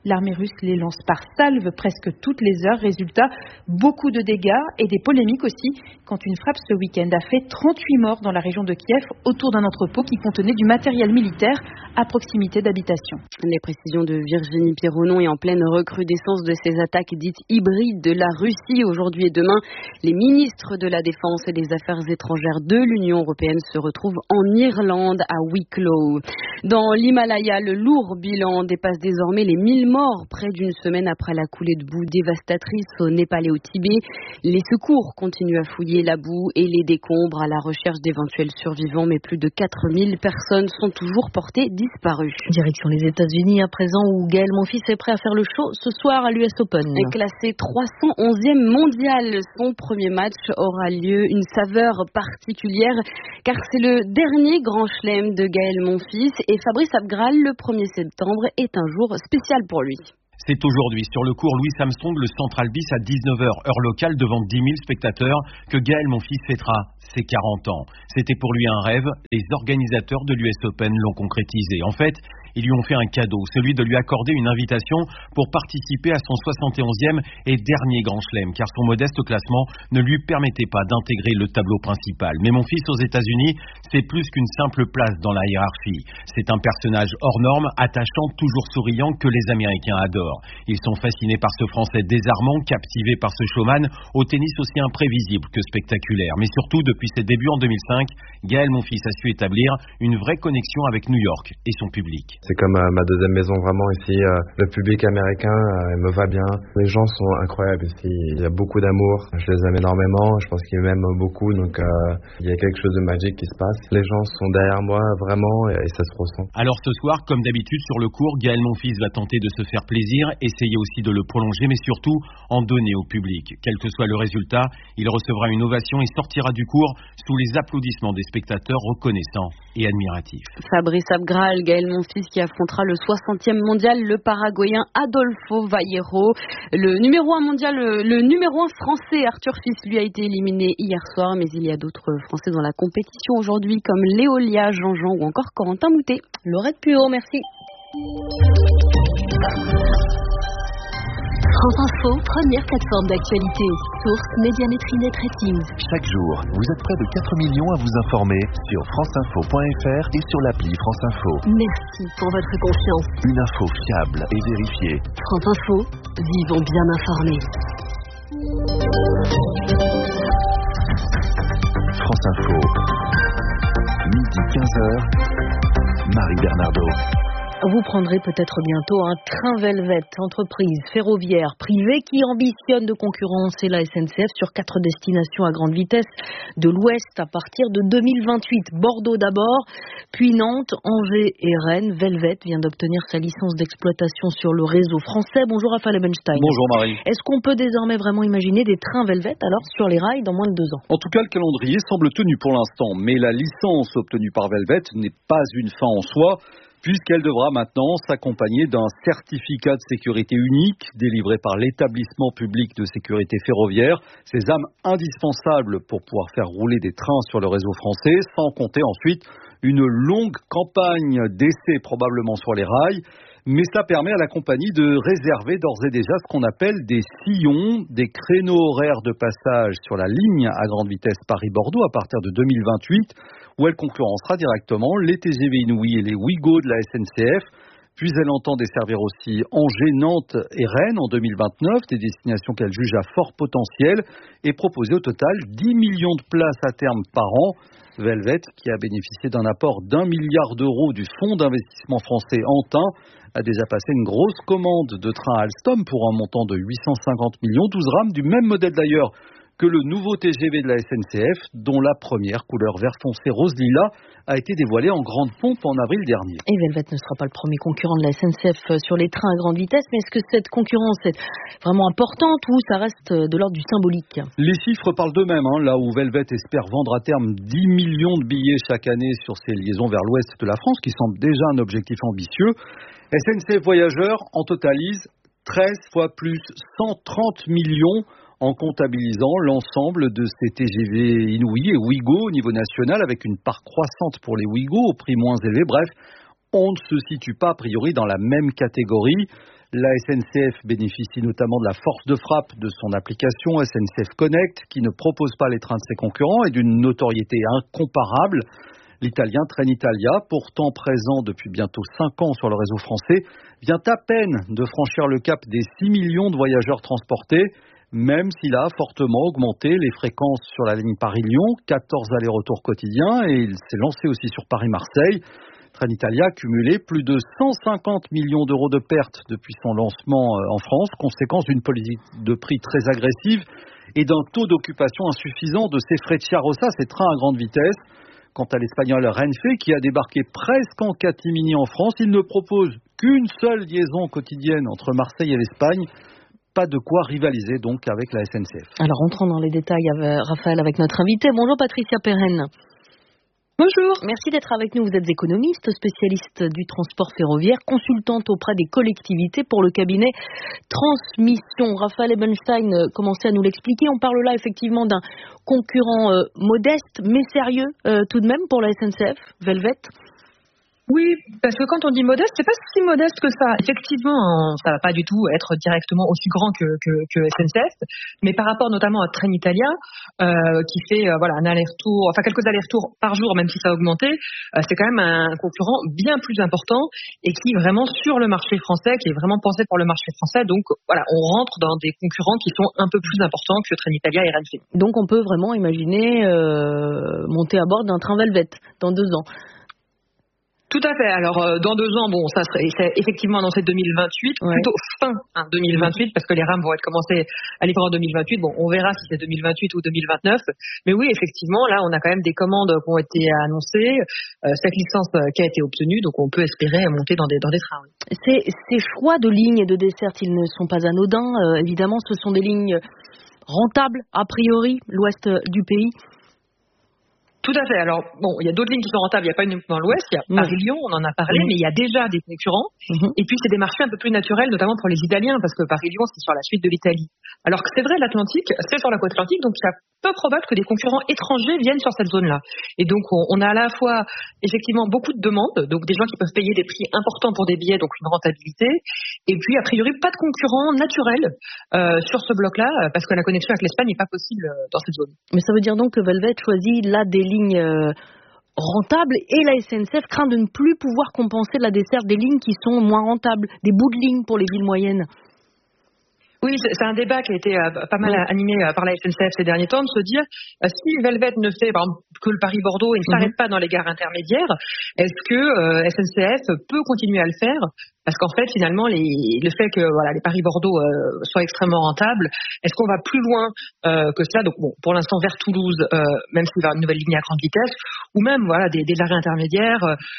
Z: L'armée russe les lance par salve presque toutes les heures. Résultat, beaucoup de dégâts et des polémiques aussi quand une frappe ce week-end a fait 38 morts dans la région de Kiev autour d'un entrepôt qui contenait du matériel militaire à proximité d'habitations.
U: Les précisions de Virginie Pironon est en pleine recrudescence de ces attaques dites hybrides de la Russie. Aujourd'hui et demain, les ministres de la Défense et des Affaires étrangères de l'Union européenne se retrouvent en Irlande à Wicklow. Dans l'Himalaya, le lourd bilan dépasse désormais les 1000 morts près d'une semaine après la coulée de boue dévastatrice au Népal et au Tibet. Les secours continuent à fouiller la boue et les décombres à la recherche d'éventuels survivants, mais plus de 4000 personnes sont toujours portées disparues.
A: Direction les États-Unis à présent, où Gaël Monfils est prêt à faire le show ce soir à l'US Open.
U: Classé 311e mondial, son premier match aura lieu une saveur particulière car c'est le dernier grand chelem de Gaël Monfils et Fabrice Abgral, le 1er septembre, est un jour spécial pour lui.
G: C'est aujourd'hui sur le cours Louis Armstrong, le Central Bis à 19h, heure locale, devant 10 000 spectateurs, que Gaël Monfils fêtera ses 40 ans. C'était pour lui un rêve, les organisateurs de l'US Open l'ont concrétisé. En fait, ils lui ont fait un cadeau, celui de lui accorder une invitation pour participer à son 71e et dernier grand chelem, car son modeste classement ne lui permettait pas d'intégrer le tableau principal. Mais Monfils aux États-Unis, c'est plus qu'une simple place dans la hiérarchie. C'est un personnage hors norme, attachant, toujours souriant, que les Américains adorent. Ils sont fascinés par ce Français désarmant, captivés par ce showman, au tennis aussi imprévisible que spectaculaire. Mais surtout, depuis ses débuts en 2005, Gaël Monfils a su établir une vraie connexion avec New York et son public.
H: C'est comme ma deuxième maison vraiment ici. Le public américain me va bien. Les gens sont incroyables ici. Il y a beaucoup d'amour. Je les aime énormément. Je pense qu'ils m'aiment beaucoup. Donc il y a quelque chose de magique qui se passe. Les gens sont derrière moi vraiment et ça se ressent.
G: Alors ce soir, comme d'habitude sur le court, Gaël Monfils va tenter de se faire plaisir, essayer aussi de le prolonger, mais surtout en donner au public. Quel que soit le résultat, il recevra une ovation et sortira du court sous les applaudissements des spectateurs reconnaissants et admiratifs.
U: Fabrice Abgral, Gaël Monfils qui affrontera le 60e mondial, le Paraguayen Adolfo Vallejo. Le numéro 1 mondial, le numéro 1 français Arthur Fils, lui a été éliminé hier soir, mais il y a d'autres Français dans la compétition aujourd'hui comme Léolia Jean-Jean ou encore Corentin Moutet.
A: Laurette Puot, merci.
I: France Info, première plateforme d'actualité. Source Médiamétrie Net Ratings.
K: Chaque jour, vous êtes près de 4 millions à vous informer sur franceinfo.fr et sur l'appli France Info.
I: Merci pour votre confiance.
K: Une info fiable et vérifiée.
I: France Info, vivons bien informés.
K: France Info, midi 15h, Marie Bernardo.
A: Vous prendrez peut-être bientôt un train Velvet, entreprise ferroviaire privée qui ambitionne de concurrencer la SNCF sur 4 destinations à grande vitesse de l'Ouest à partir de 2028. Bordeaux d'abord, puis Nantes, Angers et Rennes. Velvet vient d'obtenir sa licence d'exploitation sur le réseau français. Bonjour Raphaël Ebenstein.
L: Bonjour Marie.
A: Est-ce qu'on peut désormais vraiment imaginer des trains Velvet alors sur les rails dans moins de 2 ans?
L: En tout cas, le calendrier semble tenu pour l'instant, mais la licence obtenue par Velvet n'est pas une fin en soi, puisqu'elle devra maintenant s'accompagner d'un certificat de sécurité unique délivré par l'établissement public de sécurité ferroviaire, sésame indispensable pour pouvoir faire rouler des trains sur le réseau français, sans compter ensuite une longue campagne d'essais probablement sur les rails. Mais ça permet à la compagnie de réserver d'ores et déjà ce qu'on appelle des sillons, des créneaux horaires de passage sur la ligne à grande vitesse Paris-Bordeaux à partir de 2028, où elle concurrencera directement les TGV Inouï et les Ouigo de la SNCF. Puis elle entend desservir aussi Angers, Nantes et Rennes en 2029, des destinations qu'elle juge à fort potentiel, et proposer au total 10 millions de places à terme par an. Velvet, qui a bénéficié d'un apport d'1 milliard d'euros du fonds d'investissement français Antin, a déjà passé une grosse commande de train Alstom pour un montant de 850 millions, 12 rames du même modèle d'ailleurs que le nouveau TGV de la SNCF, dont la première couleur vert foncé rose lilas a été dévoilée en grande pompe en avril dernier.
A: Et Velvet ne sera pas le premier concurrent de la SNCF sur les trains à grande vitesse, mais est-ce que cette concurrence est vraiment importante ou ça reste de l'ordre du symbolique?
L: Les chiffres parlent d'eux-mêmes, là où Velvet espère vendre à terme 10 millions de billets chaque année sur ses liaisons vers l'ouest de la France, qui semble déjà un objectif ambitieux. SNCF Voyageurs en totalise 13 fois plus, 130 millions en comptabilisant l'ensemble de ces TGV Inouï et Ouigo au niveau national, avec une part croissante pour les Ouigo au prix moins élevé. Bref, on ne se situe pas a priori dans la même catégorie. La SNCF bénéficie notamment de la force de frappe de son application SNCF Connect, qui ne propose pas les trains de ses concurrents et d'une notoriété incomparable. L'italien Trenitalia, pourtant présent depuis bientôt 5 ans sur le réseau français, vient à peine de franchir le cap des 6 millions de voyageurs transportés, même s'il a fortement augmenté les fréquences sur la ligne Paris-Lyon, 14 allers-retours quotidiens, et il s'est lancé aussi sur Paris-Marseille. Trenitalia a cumulé plus de 150 millions d'euros de pertes depuis son lancement en France, conséquence d'une politique de prix très agressive et d'un taux d'occupation insuffisant de ses Frecciarossa, ces trains à grande vitesse. Quant à l'espagnol Renfe, qui a débarqué presque en catimini en France, il ne propose qu'une seule liaison quotidienne entre Marseille et l'Espagne. Pas de quoi rivaliser donc avec la SNCF.
A: Alors entrons dans les détails, Raphaël, avec notre invité. Bonjour Patricia Perren. Bonjour. Merci d'être avec nous. Vous êtes économiste, spécialiste du transport ferroviaire, consultante auprès des collectivités pour le cabinet Transmission. Raphaël Ebenstein commençait à nous l'expliquer. On parle là effectivement d'un concurrent modeste mais sérieux tout de même pour la SNCF, Velvet.
Z: Oui, parce que quand on dit modeste, c'est pas si modeste que ça. Effectivement, ça va pas du tout être directement aussi grand que SNCF, mais par rapport notamment à Trenitalia, qui fait un aller-retour, enfin quelques allers-retours par jour, même si ça a augmenté, c'est quand même un concurrent bien plus important et qui est vraiment sur le marché français, qui est vraiment pensé pour le marché français. Donc voilà, on rentre dans des concurrents qui sont un peu plus importants que Trenitalia et Renfe.
A: Donc on peut vraiment imaginer monter à bord d'un train Velvet dans 2 ans.
Z: Tout à fait. Alors, dans 2 ans, ça serait effectivement annoncé 2028, plutôt fin 2028, parce que les rames vont être commencées à livrer en 2028. Bon, on verra si c'est 2028 ou 2029. Mais oui, effectivement, là, on a quand même des commandes qui ont été annoncées, cette licence qui a été obtenue, donc on peut espérer monter dans des trains.
A: Ces choix de lignes et de dessertes, ils ne sont pas anodins. Évidemment, ce sont des lignes rentables, a priori, l'ouest du pays.
Z: Tout à fait. Alors, il y a d'autres lignes qui sont rentables. Il n'y a pas uniquement l'Ouest. Il y a Paris-Lyon, on en a parlé, mais il y a déjà des concurrents. Et puis, c'est des marchés un peu plus naturels, notamment pour les Italiens, parce que Paris-Lyon, c'est sur la suite de l'Italie. Alors que c'est vrai, l'Atlantique, c'est sur la côte Atlantique, donc il y a peu probable que des concurrents étrangers viennent sur cette zone-là. Et donc, on a à la fois, effectivement, beaucoup de demandes, donc des gens qui peuvent payer des prix importants pour des billets, donc une rentabilité. Et puis, a priori, pas de concurrents naturels sur ce bloc-là, parce que la connexion avec l'Espagne n'est pas possible dans cette zone.
A: Mais ça veut dire donc que Velvet choisit là des lignes rentables et la SNCF craint de ne plus pouvoir compenser la desserte des lignes qui sont moins rentables, des bouts de lignes pour les villes moyennes.
Z: Oui, c'est un débat qui a été pas mal animé par la SNCF ces derniers temps, de se dire si Velvet ne fait par exemple, que le Paris-Bordeaux et ne s'arrête pas dans les gares intermédiaires, est-ce que SNCF peut continuer à le faire? Parce qu'en fait, finalement, le fait que les Paris-Bordeaux soient extrêmement rentables, est-ce qu'on va plus loin que cela? Donc pour l'instant vers Toulouse, même s'il va y avoir une nouvelle ligne à grande vitesse, ou même des arrêts intermédiaires,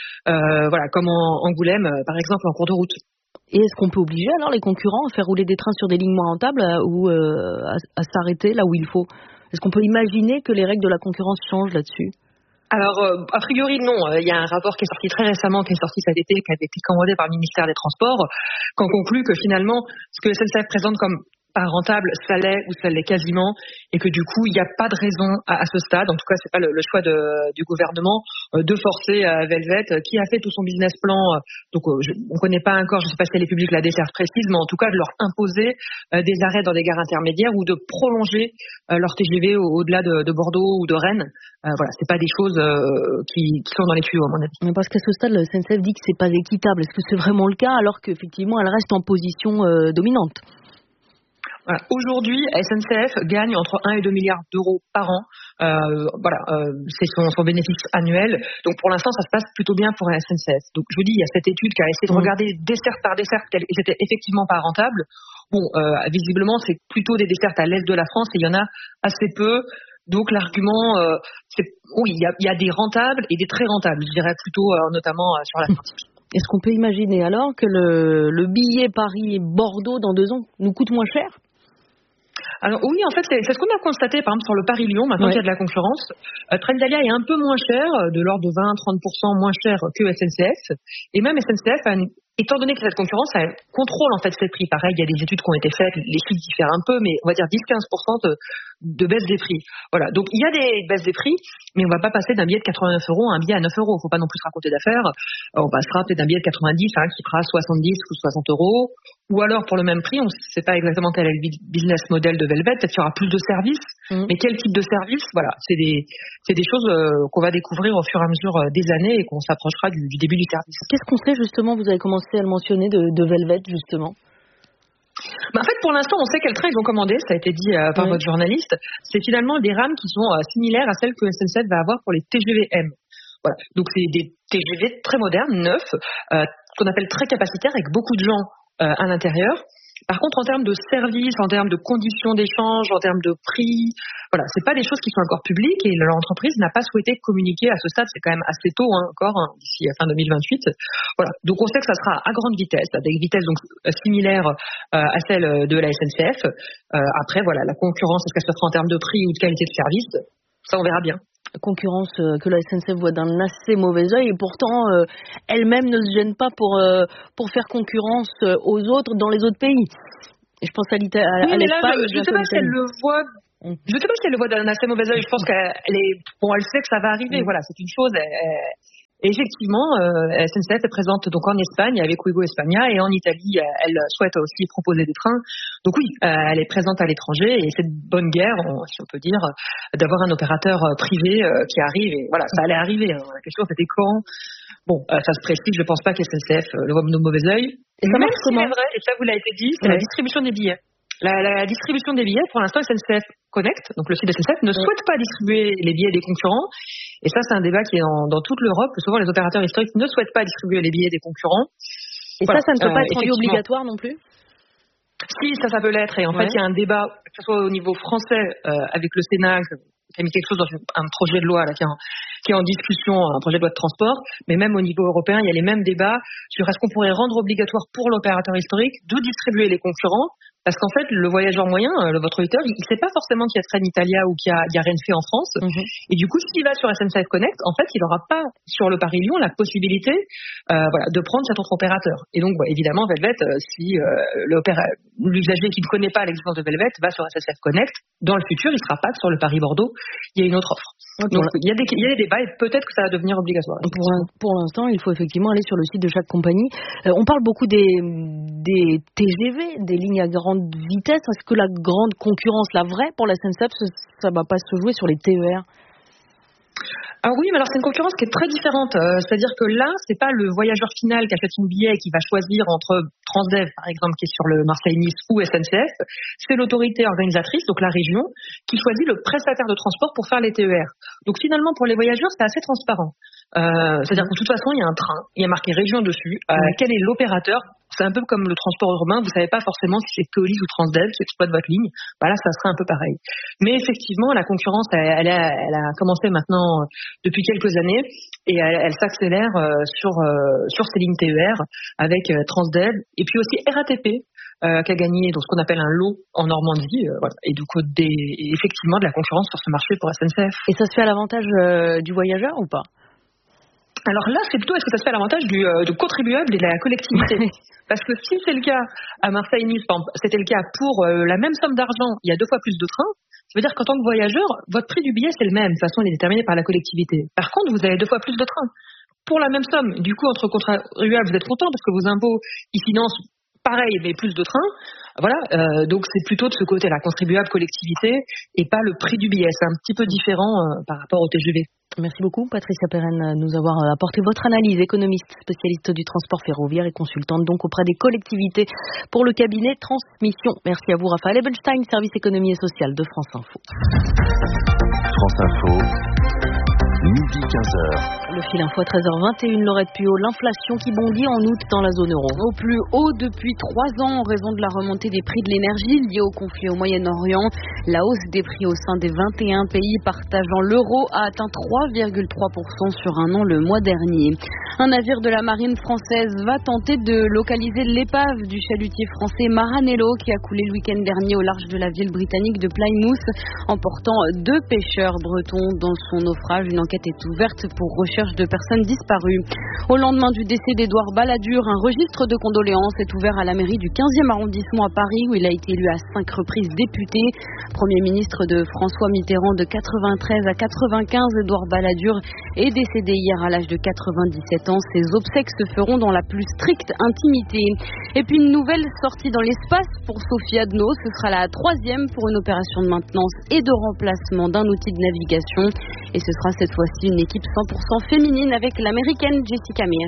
Z: comme en Angoulême, par exemple, en cours de route.
A: Et est-ce qu'on peut obliger alors les concurrents à faire rouler des trains sur des lignes moins rentables ou à s'arrêter là où il faut? Est-ce qu'on peut imaginer que les règles de la concurrence changent là-dessus?
Z: Alors, a priori, non. Il y a un rapport qui est sorti très récemment, qui est sorti cet été, qui a été commandé par le ministère des Transports, qui conclut que finalement, ce que SNCF présente comme pas rentable, ça l'est ou ça l'est quasiment, et que du coup, il n'y a pas de raison à ce stade, en tout cas, c'est pas le choix du gouvernement, de forcer Velvet, qui a fait tout son business plan, donc on connaît pas encore, je sais pas si elle est publique la desserte précise, mais en tout cas, de leur imposer des arrêts dans des gares intermédiaires ou de prolonger leur TGV au-delà de Bordeaux ou de Rennes. C'est pas des choses qui sont dans les tuyaux, à mon avis.
A: Mais parce qu'à ce stade, le SNCF dit que c'est pas équitable. Est-ce que c'est vraiment le cas, alors qu'effectivement, elle reste en position dominante?
Z: Aujourd'hui, SNCF gagne entre 1 et 2 milliards d'euros par an. C'est son bénéfice annuel. Donc pour l'instant, ça se passe plutôt bien pour la SNCF. Donc je vous dis, il y a cette étude qui a essayé de regarder desserte par desserte, et c'était effectivement pas rentable. Visiblement, c'est plutôt des dessertes à l'est de la France et il y en a assez peu. Donc l'argument, c'est oui, il y a des rentables et des très rentables. Je dirais plutôt notamment sur l'Atlantique.
A: Est-ce qu'on peut imaginer alors que le billet Paris-Bordeaux dans 2 ans nous coûte moins cher?
Z: Alors oui, en fait, c'est ce qu'on a constaté, par exemple, sur le Paris-Lyon, maintenant qu'il y a de la concurrence. Trenitalia est un peu moins cher, de l'ordre de 20-30% moins cher que SNCF. Et même SNCF a
J: étant donné que cette concurrence, elle contrôle en fait ces prix. Pareil, il y a des études qui ont été faites, les chiffres diffèrent un peu, mais on va dire 10-15% de baisse des prix. Voilà. Donc il y a des baisses des prix, mais on va pas passer d'un billet de 89 € à un billet à 9 €. Faut pas non plus se raconter d'affaires. On passera peut-être d'un billet de 90 qui fera 70 ou 60 €. Ou alors pour le même prix, on ne sait pas exactement quel est le business model de Velvet. Peut-être qu'il y aura plus de services, mais quel type de service? Voilà, c'est des choses qu'on va découvrir au fur et à mesure des années et qu'on s'approchera du début du service.
A: Qu'est-ce qu'on sait justement? Vous avez commencé à le mentionner de Velvet justement.
J: En fait, pour l'instant, on sait quel train ils ont commandé, ça a été dit par votre journaliste. C'est finalement des rames qui sont similaires à celles que SNCF va avoir pour les TGV-M. Voilà. Donc, c'est des TGV très modernes, neufs, qu'on appelle très capacitaires, avec beaucoup de gens à l'intérieur. Par contre, en termes de services, en termes de conditions d'échange, en termes de prix, voilà, c'est pas des choses qui sont encore publiques et l'entreprise n'a pas souhaité communiquer à ce stade. C'est quand même assez tôt encore, d'ici fin 2028. Voilà. Donc on sait que ça sera à grande vitesse, à des vitesses donc similaires à celles de la SNCF. Après, voilà, la concurrence, est-ce qu'elle se fera en termes de prix ou de qualité de service? Ça, on verra bien.
A: Concurrence que la SNCF voit d'un assez mauvais œil et pourtant elle-même ne se gêne pas pour faire concurrence aux autres dans les autres pays. Et je pense à l'Espagne.
J: Je ne sais pas si elle le voit. Je sais pas si elle le voit d'un assez mauvais œil. Je pense elle sait que ça va arriver. Voilà, c'est une chose. Et effectivement, SNCF est présente donc en Espagne avec Ouigo España et en Italie, elle souhaite aussi proposer des trains. Donc oui, elle est présente à l'étranger et c'est de bonne guerre, si on peut dire, d'avoir un opérateur privé qui arrive. Et voilà, ça allait arriver. La question c'était quand. Bon, ça se précise. Je pense pas que SNCF le voit de mauvais œil.
A: Et ça marche comment?
J: C'est vrai, et ça vous l'a été dit, c'est la distribution des billets. La distribution des billets, pour l'instant, SNCF Connect, donc le site de SNCF, ne souhaite pas distribuer les billets des concurrents. Et ça, c'est un débat qui est dans toute l'Europe. Souvent, les opérateurs historiques ne souhaitent pas distribuer les billets des concurrents.
A: Et voilà, ça ne peut pas être rendu obligatoire non plus?
J: Si, ça peut l'être. Et en fait, il y a un débat, que ce soit au niveau français, avec le Sénat, qui a mis quelque chose dans un projet de loi là, qui est en discussion, un projet de loi de transport, mais même au niveau européen, il y a les mêmes débats sur est-ce qu'on pourrait rendre obligatoire pour l'opérateur historique de distribuer les concurrents. Parce qu'en fait, le voyageur moyen, votre auditeur, il ne sait pas forcément qu'il y a Trenitalia ou qu'il y a Renfe en France. Et du coup, s'il va sur SNCF Connect, en fait, il n'aura pas sur le Paris-Lyon la possibilité de prendre cet autre opérateur. Et donc, évidemment, Velvet, si l'usager qui ne connaît pas l'existence de Velvet va sur SNCF Connect, dans le futur, il ne sera pas que sur le Paris-Bordeaux, il y a une autre offre. Donc, il y a des débats et peut-être que ça va devenir obligatoire.
A: Pour l'instant, il faut effectivement aller sur le site de chaque compagnie. On parle beaucoup des TGV, des lignes à grande vitesse. Est-ce que la grande concurrence, la vraie pour la SNCF, ça va pas se jouer sur les TER?
J: Ah oui, mais alors c'est une concurrence qui est très différente. C'est-à-dire que là, c'est pas le voyageur final qui achète une billet et qui va choisir entre Transdev, par exemple, qui est sur le Marseille-Nice, ou SNCF. C'est l'autorité organisatrice, donc la région, qui choisit le prestataire de transport pour faire les TER. Donc finalement, pour les voyageurs, c'est assez transparent. C'est-à-dire que de toute façon, il y a un train, il y a marqué région dessus. Quel est l'opérateur? C'est un peu comme le transport urbain, vous savez pas forcément si c'est Keolis ou Transdev qui exploite votre ligne. Bah là, ça serait un peu pareil. Mais effectivement, la concurrence, elle a commencé maintenant depuis quelques années et elle s'accélère sur ces lignes TER avec Transdev et puis aussi RATP qui a gagné donc ce qu'on appelle un lot en Normandie. Voilà. Et du coup, effectivement, de la concurrence sur ce marché pour SNCF.
A: Et ça se fait à l'avantage du voyageur ou pas?
J: Alors là, c'est plutôt est-ce que ça se fait à l'avantage du contribuable et de la collectivité. Parce que si c'est le cas à Marseille-Nice, c'était le cas pour la même somme d'argent, il y a 2 fois plus de trains, ça veut dire qu'en tant que voyageur, votre prix du billet, c'est le même. De toute façon, il est déterminé par la collectivité. Par contre, vous avez 2 fois plus de trains. Pour la même somme, du coup, entre contribuables, vous êtes content parce que vos impôts, ils financent pareil, mais plus de trains. Voilà, donc c'est plutôt de ce côté-là, contribuable, collectivité, et pas le prix du billet. C'est un petit peu différent par rapport au TGV.
A: Merci beaucoup, Patricia Perren, de nous avoir apporté votre analyse, économiste, spécialiste du transport ferroviaire et consultante donc auprès des collectivités pour le cabinet Transmission. Merci à vous, Raphaël Ebenstein, service économie et sociale de France Info.
K: France Info. Midi 15h.
A: Le fil info à 13h21, Laurette Puot, l'inflation qui bondit en août dans la zone euro.
U: Au plus haut depuis 3 ans en raison de la remontée des prix de l'énergie liée au conflit au Moyen-Orient. La hausse des prix au sein des 21 pays partageant l'euro a atteint 3,3% sur un an le mois dernier. Un navire de la marine française va tenter de localiser l'épave du chalutier français Maranello qui a coulé le week-end dernier au large de la ville britannique de Plymouth, emportant 2 pêcheurs bretons dans son naufrage. Une enquête est ouverte pour recherche de personnes disparues. Au lendemain du décès d'Édouard Balladur, un registre de condoléances est ouvert à la mairie du 15e arrondissement à Paris où il a été élu à 5 reprises député. Premier ministre de François Mitterrand de 93 à 95, Édouard Balladur est décédé hier à l'âge de 97 ans. Ses obsèques se feront dans la plus stricte intimité. Et puis une nouvelle sortie dans l'espace pour Sophie Adno. Ce sera la 3e pour une opération de maintenance et de remplacement d'un outil de navigation. Et ce sera cette fois-ci une équipe 100% féminine avec l'américaine Jessica Meir.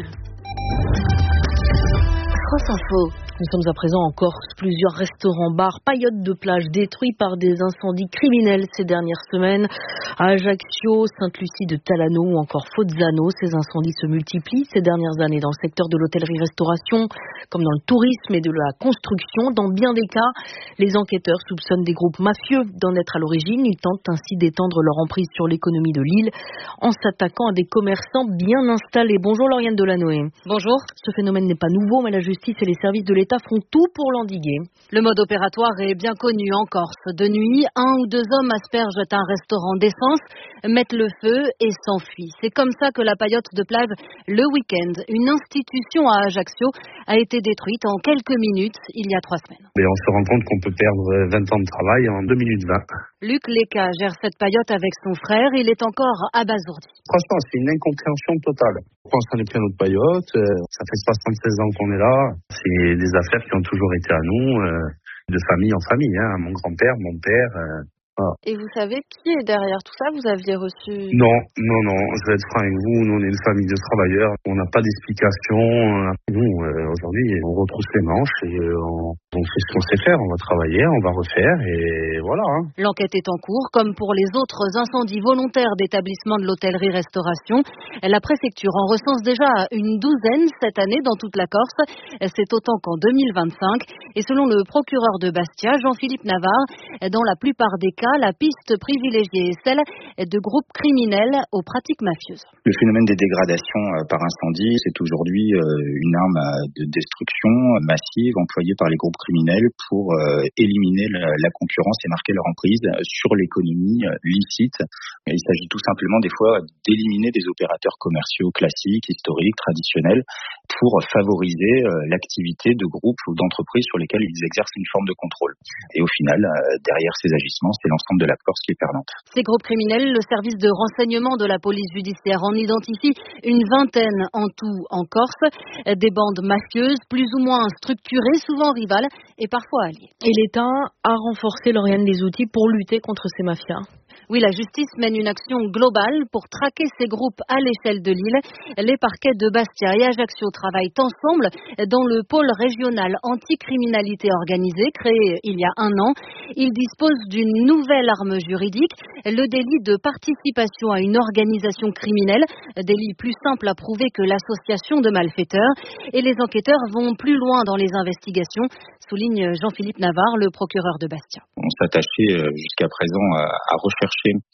A: France Info. Nous sommes à présent en Corse. Plusieurs restaurants, bars, paillotes de plage détruits par des incendies criminels ces dernières semaines. À Ajaccio, Sainte-Lucie de Talano ou encore Fozzano, ces incendies se multiplient ces dernières années dans le secteur de l'hôtellerie-restauration, comme dans le tourisme et de la construction. Dans bien des cas, les enquêteurs soupçonnent des groupes mafieux d'en être à l'origine. Ils tentent ainsi d'étendre leur emprise sur l'économie de l'île en s'attaquant à des commerçants bien installés. Bonjour Lauriane Delanoë.
U: Bonjour.
A: Ce phénomène n'est pas nouveau, mais la justice et les services de l'État font tout pour l'endiguer.
U: Le mode opératoire est bien connu en Corse. De nuit, 1 ou 2 hommes aspergent un restaurant d'essence, mettent le feu et s'enfuient. C'est comme ça que la paillote de plage le week-end, une institution à Ajaccio, a été détruite en quelques minutes il y a 3 semaines.
M: Et on se rend compte qu'on peut perdre 20 ans de travail en 2 minutes 20.
U: Luc Leca gère cette paillote avec son frère. Il est encore abasourdi.
M: Franchement, c'est une incompréhension totale. Pourquoi on s'en est pris à notre paillote? Ça fait 76 ans qu'on est là. C'est des affaires qui ont toujours été à nous, de famille en famille. Mon grand-père, mon père. Voilà.
U: Et vous savez qui est derrière tout ça? Vous aviez reçu...
M: Non, je vais être franc avec vous. Nous, on est une famille de travailleurs. On n'a pas d'explication. Nous, aujourd'hui, on retrousse les manches et on fait ce qu'on sait faire. On va travailler, on va refaire et voilà.
U: L'enquête est en cours, comme pour les autres incendies volontaires d'établissements de l'hôtellerie-restauration. La préfecture en recense déjà une 12aine cette année dans toute la Corse. C'est autant qu'en 2025. Et selon le procureur de Bastia, Jean-Philippe Navarre, dans la plupart des cas, la piste privilégiée est celle de groupes criminels aux pratiques mafieuses.
N: Le phénomène des dégradations par incendie, c'est aujourd'hui une arme de destruction massive employée par les groupes criminels pour éliminer la concurrence et marquer leur emprise sur l'économie licite. Il s'agit tout simplement des fois d'éliminer des opérateurs commerciaux classiques, historiques, traditionnels pour favoriser l'activité de groupes ou d'entreprises sur lesquelles ils exercent une forme de contrôle. Et au final, derrière ces agissements, c'est l'ensemble de la Corse qui est perdante.
U: Ces groupes criminels, le service de renseignement de la police judiciaire en identifie une 20aine en tout en Corse, des bandes mafieuses plus ou moins structurées, souvent rivales et parfois alliées.
A: Et l'État a renforcé, Lauriane, les outils pour lutter contre ces mafias.
U: Oui, la justice mène une action globale pour traquer ces groupes à l'échelle de l'île. Les parquets de Bastia et Ajaccio travaillent ensemble dans le pôle régional anticriminalité organisée, créé il y a 1 an. Ils disposent d'une nouvelle arme juridique, le délit de participation à une organisation criminelle, délit plus simple à prouver que l'association de malfaiteurs. Et les enquêteurs vont plus loin dans les investigations, souligne Jean-Philippe Navarre, le procureur de Bastia.
N: On s'attachait jusqu'à présent à rechercher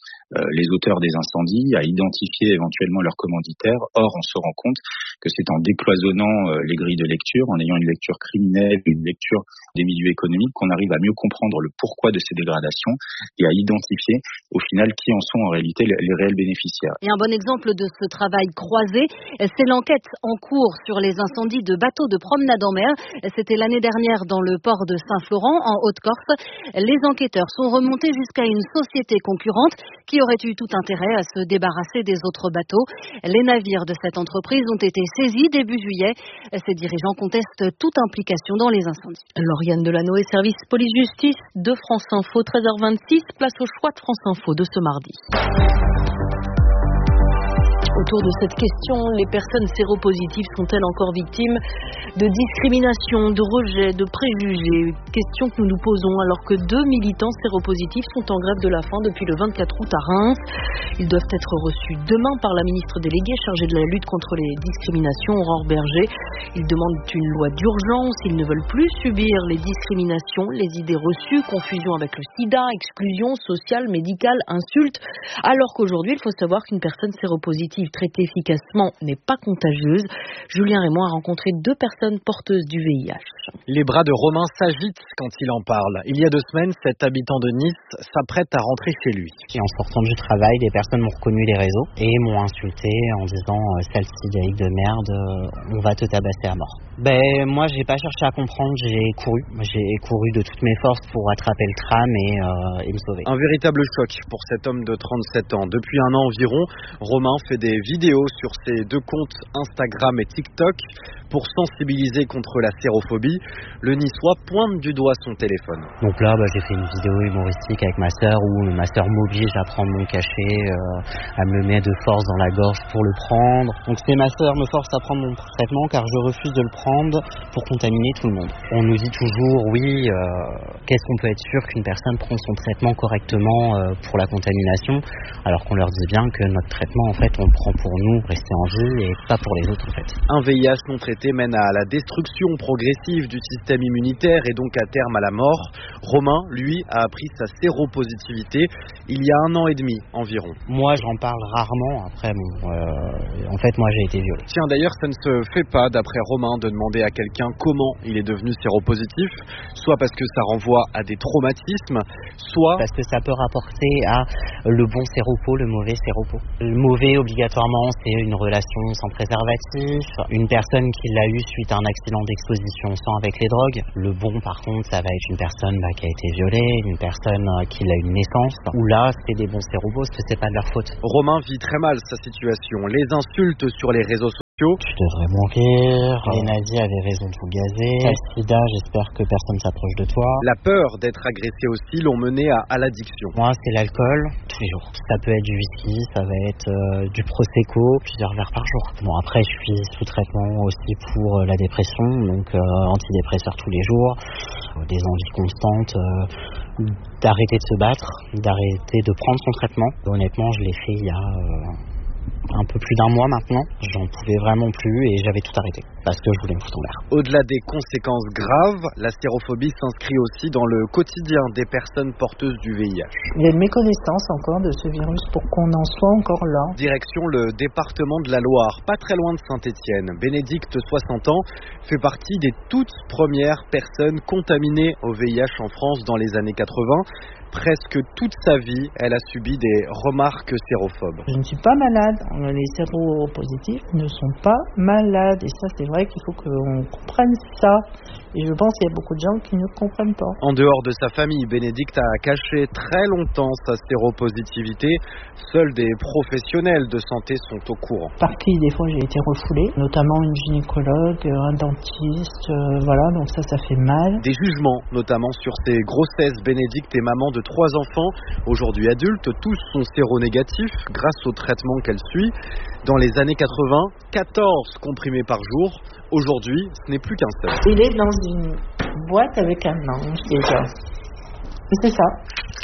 N: les auteurs des incendies, à identifier éventuellement leurs commanditaires. Or, on se rend compte que c'est en décloisonnant les grilles de lecture, en ayant une lecture criminelle, une lecture des milieux économiques, qu'on arrive à mieux comprendre le pourquoi de ces dégradations et à identifier au final qui en sont en réalité les réels bénéficiaires.
U: Et un bon exemple de ce travail croisé, c'est l'enquête en cours sur les incendies de bateaux de promenade en mer. C'était l'année dernière dans le port de Saint-Florent, en Haute-Corse. Les enquêteurs sont remontés jusqu'à une société concurrente qui aurait eu tout intérêt à se débarrasser des autres bateaux. Les navires de cette entreprise ont été saisis début juillet. Ces dirigeants contestent toute implication dans les incendies.
A: Lauriane Delanoë, service police-justice de France Info, 13h26, place au choix de France Info de ce mardi. Autour de cette question, les personnes séropositives sont-elles encore victimes de discrimination, de rejet, de préjugés? Question que nous nous posons alors que 2 militants séropositifs sont en grève de la faim depuis le 24 août à Reims. Ils doivent être reçus demain par la ministre déléguée chargée de la lutte contre les discriminations, Aurore Berger. Ils demandent une loi d'urgence, ils ne veulent plus subir les discriminations, les idées reçues, confusion avec le sida, exclusion sociale, médicale, insultes. Alors qu'aujourd'hui, il faut savoir qu'une personne séropositive positive traitée efficacement n'est pas contagieuse. Julien Raymond a rencontré 2 personnes porteuses du VIH.
O: Les bras de Romain s'agitent quand il en parle. Il y a 2 semaines, cet habitant de Nice s'apprête à rentrer chez lui.
P: Et en sortant du travail, des personnes m'ont reconnu les réseaux et m'ont insulté en disant sale sidérique de merde, on va te tabasser à mort. Moi j'ai pas cherché à comprendre, j'ai couru de toutes mes forces pour attraper le tram et me sauver.
O: Un véritable choc pour cet homme de 37 ans. Depuis un an environ, Romain fait des vidéos sur ses 2 comptes Instagram et TikTok pour sensibiliser contre la sérophobie. Le Niçois pointe du doigt son téléphone.
P: Donc là, j'ai fait une vidéo humoristique avec ma sœur où ma sœur m'oblige à prendre mon cachet, à me mettre de force dans la gorge pour le prendre. Donc c'est ma sœur me force à prendre mon traitement car je refuse de le prendre pour contaminer tout le monde. On nous dit toujours, oui, qu'est-ce qu'on peut être sûr qu'une personne prend son traitement correctement pour la contamination, alors qu'on leur dit bien que notre traitement, en fait, on le prend pour nous, rester en vie et pas pour les autres, en fait.
O: Un VIH non traité mène à la destruction progressive du système immunitaire et donc à terme à la mort. Romain, lui, a appris sa séropositivité il y a 1 an et demi environ.
P: Moi, j'en parle rarement. Après, en fait, moi, j'ai été violé.
O: Tiens, d'ailleurs, ça ne se fait pas, d'après Romain, de demander à quelqu'un comment il est devenu séropositif, soit parce que ça renvoie à des traumatismes, soit
P: parce que ça peut rapporter à le bon séropo, le mauvais séropo. Le mauvais, obligatoirement, c'est une relation sans préservatif, une personne qui l'a eu suite à un accident d'exposition au sang avec les drogues. Le bon, par contre, ça va être une personne qui a été violée, une personne qui a eu une naissance, où là, c'est des bons séropos, parce que c'est pas de leur faute.
O: Romain vit très mal sa situation. Les insultes sur les réseaux sociaux.
P: Tu devrais mourir, les nazis avaient raison de vous gazer, t'as le sida, j'espère que personne s'approche de toi.
O: La peur d'être agressé aussi l'ont mené à l'addiction.
P: Moi, c'est l'alcool, tous les jours. Ça peut être du whisky, ça va être du prosecco, plusieurs verres par jour. Bon, après, je suis sous traitement aussi pour la dépression, donc antidépresseurs tous les jours, des envies constantes, d'arrêter de se battre, d'arrêter de prendre son traitement. Honnêtement, je l'ai fait il y a un peu plus d'1 mois maintenant, j'en pouvais vraiment plus et j'avais tout arrêté parce que je voulais me foutre en l'air.
O: Au-delà des conséquences graves, la sérophobie s'inscrit aussi dans le quotidien des personnes porteuses du VIH.
Q: Il y a une méconnaissance encore de ce virus pour qu'on en soit encore là.
O: Direction le département de la Loire, pas très loin de Saint-Étienne. Bénédicte, 60 ans, fait partie des toutes premières personnes contaminées au VIH en France dans les années 80. Presque toute sa vie, elle a subi des remarques sérophobes.
Q: Je ne suis pas malade. Les séropositifs ne sont pas malades. Et ça, c'est vrai qu'il faut qu'on comprenne ça. Et je pense qu'il y a beaucoup de gens qui ne comprennent pas.
O: En dehors de sa famille, Bénédicte a caché très longtemps sa séropositivité. Seuls des professionnels de santé sont au courant.
Q: Par qui, des fois, j'ai été refoulée, notamment une gynécologue, un dentiste, voilà, donc ça fait mal.
O: Des jugements, notamment sur ses grossesses. Bénédicte est maman de 3 enfants, aujourd'hui adultes, tous sont séronégatifs grâce au traitement qu'elle suit. Dans les années 80, 14 comprimés par jour. Aujourd'hui, ce n'est plus qu'un seul.
Q: Il est dans une boîte avec un ange déjà. Et c'est ça.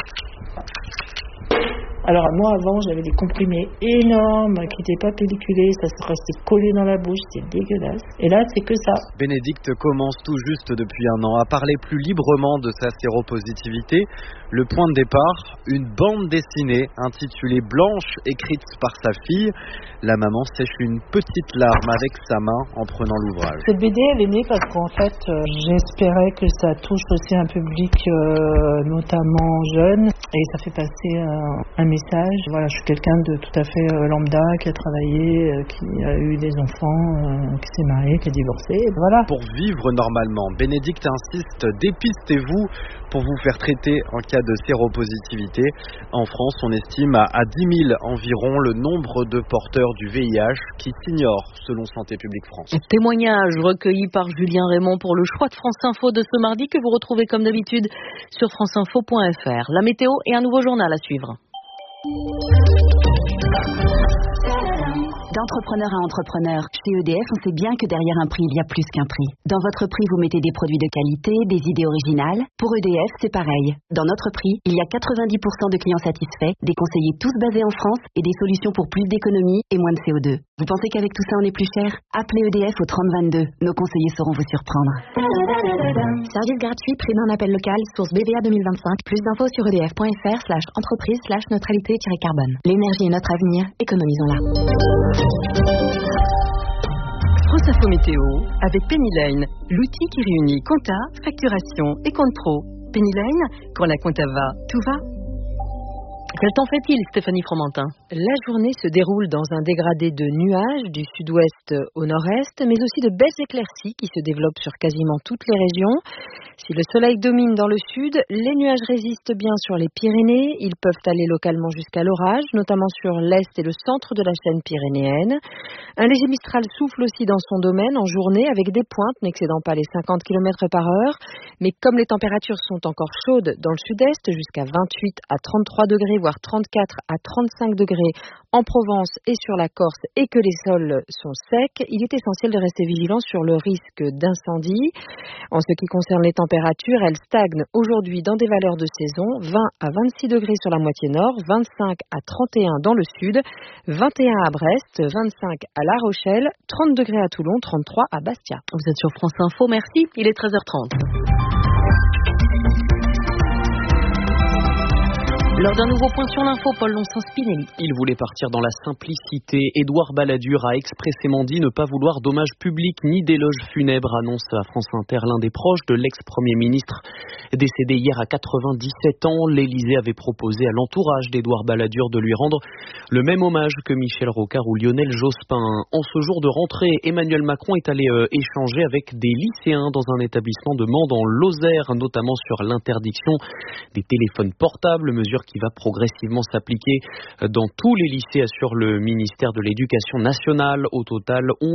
Q: Alors moi avant j'avais des comprimés énormes qui n'étaient pas pelliculés, ça se restait collé dans la bouche, c'était dégueulasse. Et là c'est que ça.
O: Bénédicte commence tout juste depuis 1 an à parler plus librement de sa séropositivité. Le point de départ, une bande dessinée intitulée Blanche, écrite par sa fille. La maman sèche une petite larme avec sa main en prenant l'ouvrage.
Q: Cette BD elle est née parce qu'en fait j'espérais que ça touche aussi un public notamment jeune et ça fait passer un message. Voilà, je suis quelqu'un de tout à fait lambda qui a travaillé, qui a eu des enfants, qui s'est marié, qui a divorcé. Voilà.
O: Pour vivre normalement, Bénédicte insiste, dépistez-vous pour vous faire traiter en cas de séropositivité. En France, on estime à 10 000 environ le nombre de porteurs du VIH qui s'ignorent selon Santé publique France.
A: Témoignage recueilli par Julien Raymond pour le choix de France Info de ce mardi que vous retrouvez comme d'habitude sur franceinfo.fr. La météo et un nouveau journal à suivre.
R: D'entrepreneur à entrepreneur, chez EDF, on sait bien que derrière un prix, il y a plus qu'un prix. Dans votre prix, vous mettez des produits de qualité, des idées originales. Pour EDF, c'est pareil. Dans notre prix, il y a 90% de clients satisfaits, des conseillers tous basés en France et des solutions pour plus d'économies et moins de CO2. Vous pensez qu'avec tout ça on est plus cher? Appelez EDF au 3022. Nos conseillers sauront vous surprendre. Service gratuit, prix d'un appel local, source BVA 2025. Plus d'infos sur edf.fr/entreprise/neutralité-carbone. L'énergie est notre avenir, économisons-la.
C: France Info Météo avec Penny Lane, l'outil qui réunit compta, facturation et compte pro. Penny Lane, quand la compta va, tout va.
A: Quel temps fait-il, Stéphanie Fromentin? La journée se déroule dans un dégradé de nuages du sud-ouest au nord-est, mais aussi de belles éclaircies qui se développent sur quasiment toutes les régions. Si le soleil domine dans le sud, les nuages résistent bien sur les Pyrénées. Ils peuvent aller localement jusqu'à l'orage, notamment sur l'est et le centre de la chaîne pyrénéenne. Un léger mistral souffle aussi dans son domaine en journée, avec des pointes n'excédant pas les 50 km par heure. Mais comme les températures sont encore chaudes dans le sud-est, jusqu'à 28 à 33 degrés, voire 34 à 35 degrés en Provence et sur la Corse, et que les sols sont secs, il est essentiel de rester vigilant sur le risque d'incendie. En ce qui concerne les températures, elles stagnent aujourd'hui dans des valeurs de saison, 20 à 26 degrés sur la moitié nord, 25 à 31 dans le sud, 21 à Brest, 25 à La Rochelle, 30 degrés à Toulon, 33 à Bastia. Vous êtes sur France Info, merci, il est 13h30. Lors d'un nouveau point sur l'info, Paul Lonsin-Spinelli.
S: Il voulait partir dans la simplicité. Édouard Balladur a expressément dit ne pas vouloir d'hommage public ni d'éloge funèbre, annonce à France Inter l'un des proches de l'ex-premier ministre. Décédé hier à 97 ans, l'Élysée avait proposé à l'entourage d'Édouard Balladur de lui rendre le même hommage que Michel Rocard ou Lionel Jospin. En ce jour de rentrée, Emmanuel Macron est allé échanger avec des lycéens dans un établissement de Mende en Lozère, notamment sur l'interdiction des téléphones portables, mesure qui va progressivement s'appliquer dans tous les lycées, assure le ministère de l'Éducation nationale. Au total,